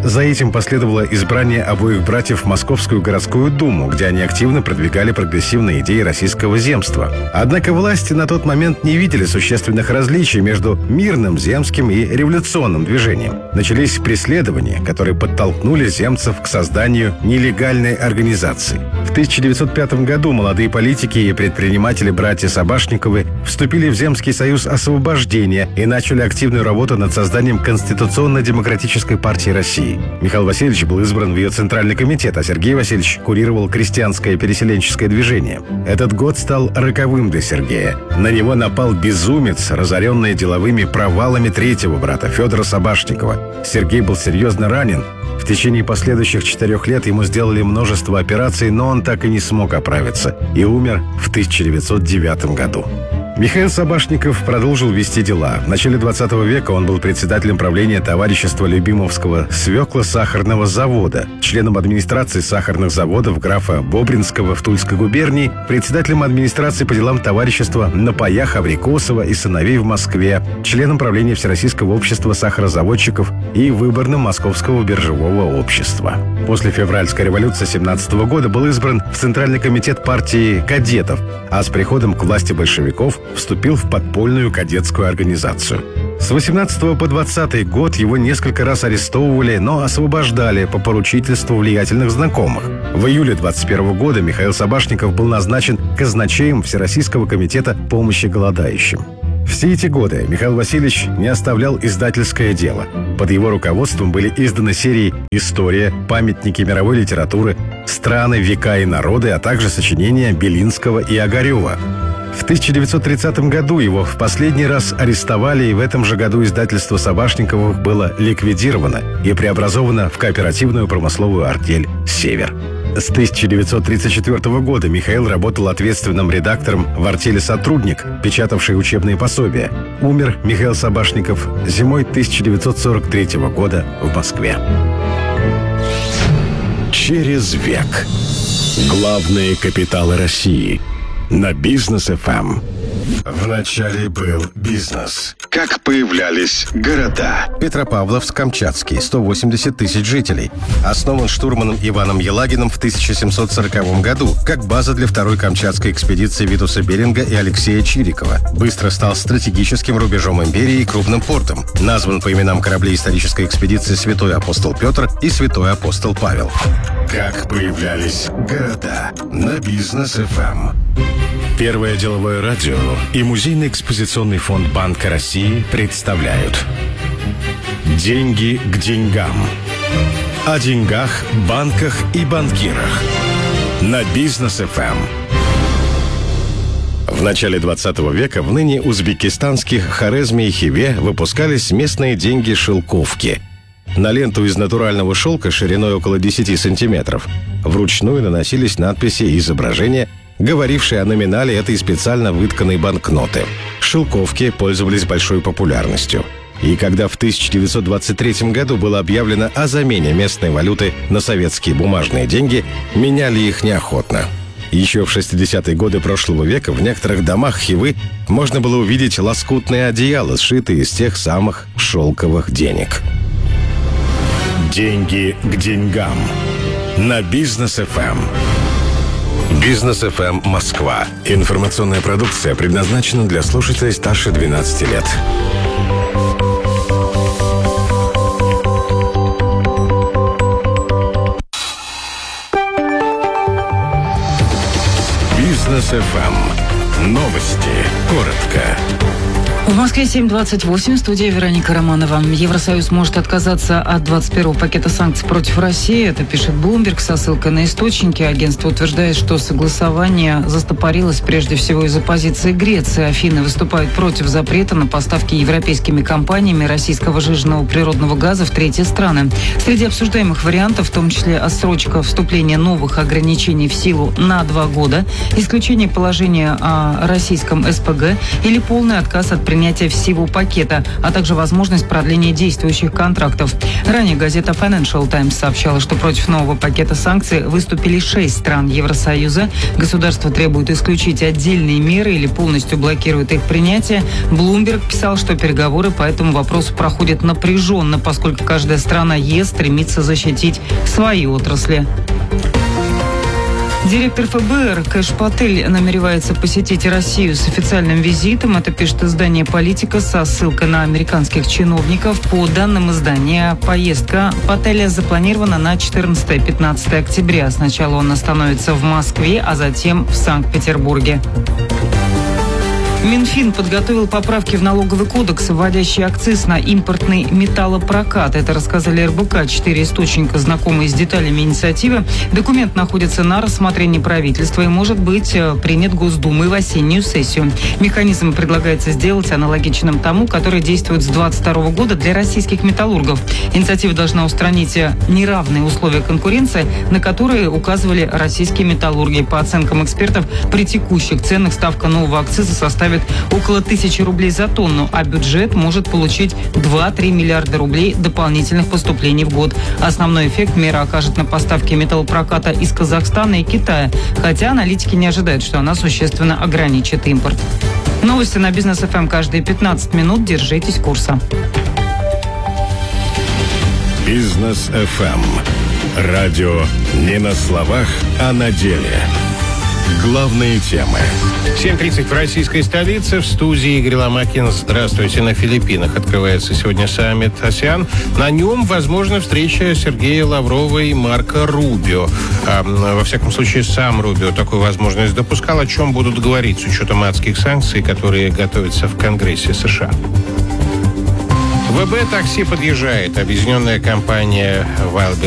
За этим последовало избрание обоих братьев в Московскую городскую думу, где они активно продвигали прогрессивные идеи российского земства. Однако власти на тот момент не видели существенных различий между мирным земским и революционным движением. Начались преследования, которые подтолкнули земцев к созданию нелегальной организации. В тысяча девятьсот пятом году молодые политики и предприниматели братья Сабашниковы вступили в Земский союз освобождения и начали активную работу над созданием Конституционно-демократической партии России. Михаил Васильевич был избран в ее Центральный комитет, а Сергей Васильевич курировал крестьянское переселенческое движение. Этот год стал роковым для Сергея. На него напал безумец, разоренный деловыми провалами третьего брата Федора Сабашникова. Сергей был серьезно ранен. В течение последующих четырех лет ему сделали множество операций, но он так и не смог оправиться и умер в тысяча девятьсот девятом году. Михаил Сабашников продолжил вести дела. В начале двадцатого века он был председателем правления товарищества Любимовского свекло-сахарного завода, членом администрации сахарных заводов графа Бобринского в Тульской губернии, председателем администрации по делам товарищества на паях Аврикосова и сыновей в Москве, членом правления Всероссийского общества сахарозаводчиков и выборным Московского биржевого общества. После февральской революции семнадцатого года был избран в Центральный комитет партии кадетов, а с приходом к власти большевиков вступил в подпольную кадетскую организацию. С восемнадцатого по двадцатый год его несколько раз арестовывали, но освобождали по поручительству влиятельных знакомых. В июле двадцать первого года Михаил Сабашников был назначен казначеем Всероссийского комитета помощи голодающим. Все эти годы Михаил Васильевич не оставлял издательское дело. Под его руководством были изданы серии «История», «Памятники мировой литературы», «Страны, века и народы», а также сочинения Белинского и Огарева. В тысяча девятьсот тридцатом году его в последний раз арестовали, и в этом же году издательство Сабашниковых было ликвидировано и преобразовано в кооперативную промысловую артель «Север». С тысяча девятьсот тридцать четвёртого года Михаил работал ответственным редактором в артели «Сотрудник», печатавшей учебные пособия. Умер Михаил Сабашников зимой тысяча девятьсот сорок третьего года в Москве. Через век. Главные капиталы России. На Бизнес эф эм. Вначале был бизнес. Как появлялись города? Петропавловск-Камчатский, сто восемьдесят тысяч жителей. Основан штурманом Иваном Елагиным в тысяча семьсот сороковом году, как база для второй камчатской экспедиции Витуса Беринга и Алексея Чирикова. Быстро стал стратегическим рубежом империи и крупным портом. Назван по именам кораблей исторической экспедиции Святой Апостол Петр и Святой Апостол Павел. Как появлялись города? На Бизнес эф эм. Первое деловое радио и Музейно-экспозиционный фонд Банка России представляют «Деньги к деньгам». О деньгах, банках и банкирах. На Бизнес эф эм. В начале двадцатого века в ныне узбекистанских Хорезме и Хиве выпускались местные деньги-шелковки. На ленту из натурального шелка шириной около десяти сантиметров вручную наносились надписи и изображения, говорившие о номинале этой специально вытканной банкноты. Шелковки пользовались большой популярностью. И когда в тысяча девятьсот двадцать третьем году было объявлено о замене местной валюты на советские бумажные деньги, меняли их неохотно. Еще в шестидесятые годы прошлого века в некоторых домах Хивы можно было увидеть лоскутные одеяла, сшитые из тех самых шелковых денег. Деньги к деньгам. На Бизнес эф эм. Бизнес эф эм Москва. Информационная продукция предназначена для слушателей старше двенадцати лет. Бизнес эф эм. Новости. Коротко. В Москве семь двадцать восемь, студия Вероника Романова. Евросоюз может отказаться от двадцать первого пакета санкций против России. Это пишет Bloomberg со ссылкой на источники. Агентство утверждает, что согласование застопорилось прежде всего из-за позиции Греции. Афины выступают против запрета на поставки европейскими компаниями российского жиженного природного газа в третьи страны. Среди обсуждаемых вариантов, в том числе отсрочка вступления новых ограничений в силу на два года, исключение положения о российском эс пэ гэ или полный отказ от принятия принятия всего пакета, а также возможность продления действующих контрактов. Ранее газета Financial Times сообщала, что против нового пакета санкций выступили шесть стран Евросоюза. Государство требует исключить отдельные меры или полностью блокирует их принятие. Bloomberg писал, что переговоры по этому вопросу проходят напряженно, поскольку каждая страна ЕС стремится защитить свои отрасли. Директор эф бэ эр Кэш Патель намеревается посетить Россию с официальным визитом. Это пишет издание «Политика» со ссылкой на американских чиновников. По данным издания, поездка Пателя запланирована на четырнадцатое-пятнадцатое октября. Сначала он остановится в Москве, а затем в Санкт-Петербурге. Минфин подготовил поправки в налоговый кодекс, вводящие акциз на импортный металлопрокат. Это рассказали эр бэ ка. Четыре источника, знакомые с деталями инициативы. Документ находится на рассмотрении правительства и может быть принят Госдумой в осеннюю сессию. Механизм предлагается сделать аналогичным тому, который действует с две тысячи двадцать второго года для российских металлургов. Инициатива должна устранить неравные условия конкуренции, на которые указывали российские металлурги. По оценкам экспертов, при текущих ценах ставка нового акциза составит около тысячи рублей за тонну, а бюджет может получить два-три миллиарда рублей дополнительных поступлений в год. Основной эффект мера окажет на поставки металлопроката из Казахстана и Китая, хотя аналитики не ожидают, что она существенно ограничит импорт. Новости на Бизнес эф эм каждые пятнадцать минут. Держитесь курса. Бизнес эф эм. Радио не на словах, а на деле. Главные темы. семь тридцать в российской столице. В студии Игорь Ломакин. Здравствуйте. На Филиппинах открывается сегодня саммит АСЕАН. На нем, возможно, встреча Сергея Лаврова и Марко Рубио. А, во всяком случае, сам Рубио такую возможность допускал. О чем будут говорить с учетом адских санкций, которые готовятся в Конгрессе США. вэ бэ такси подъезжает. Объединенная компания Wildberries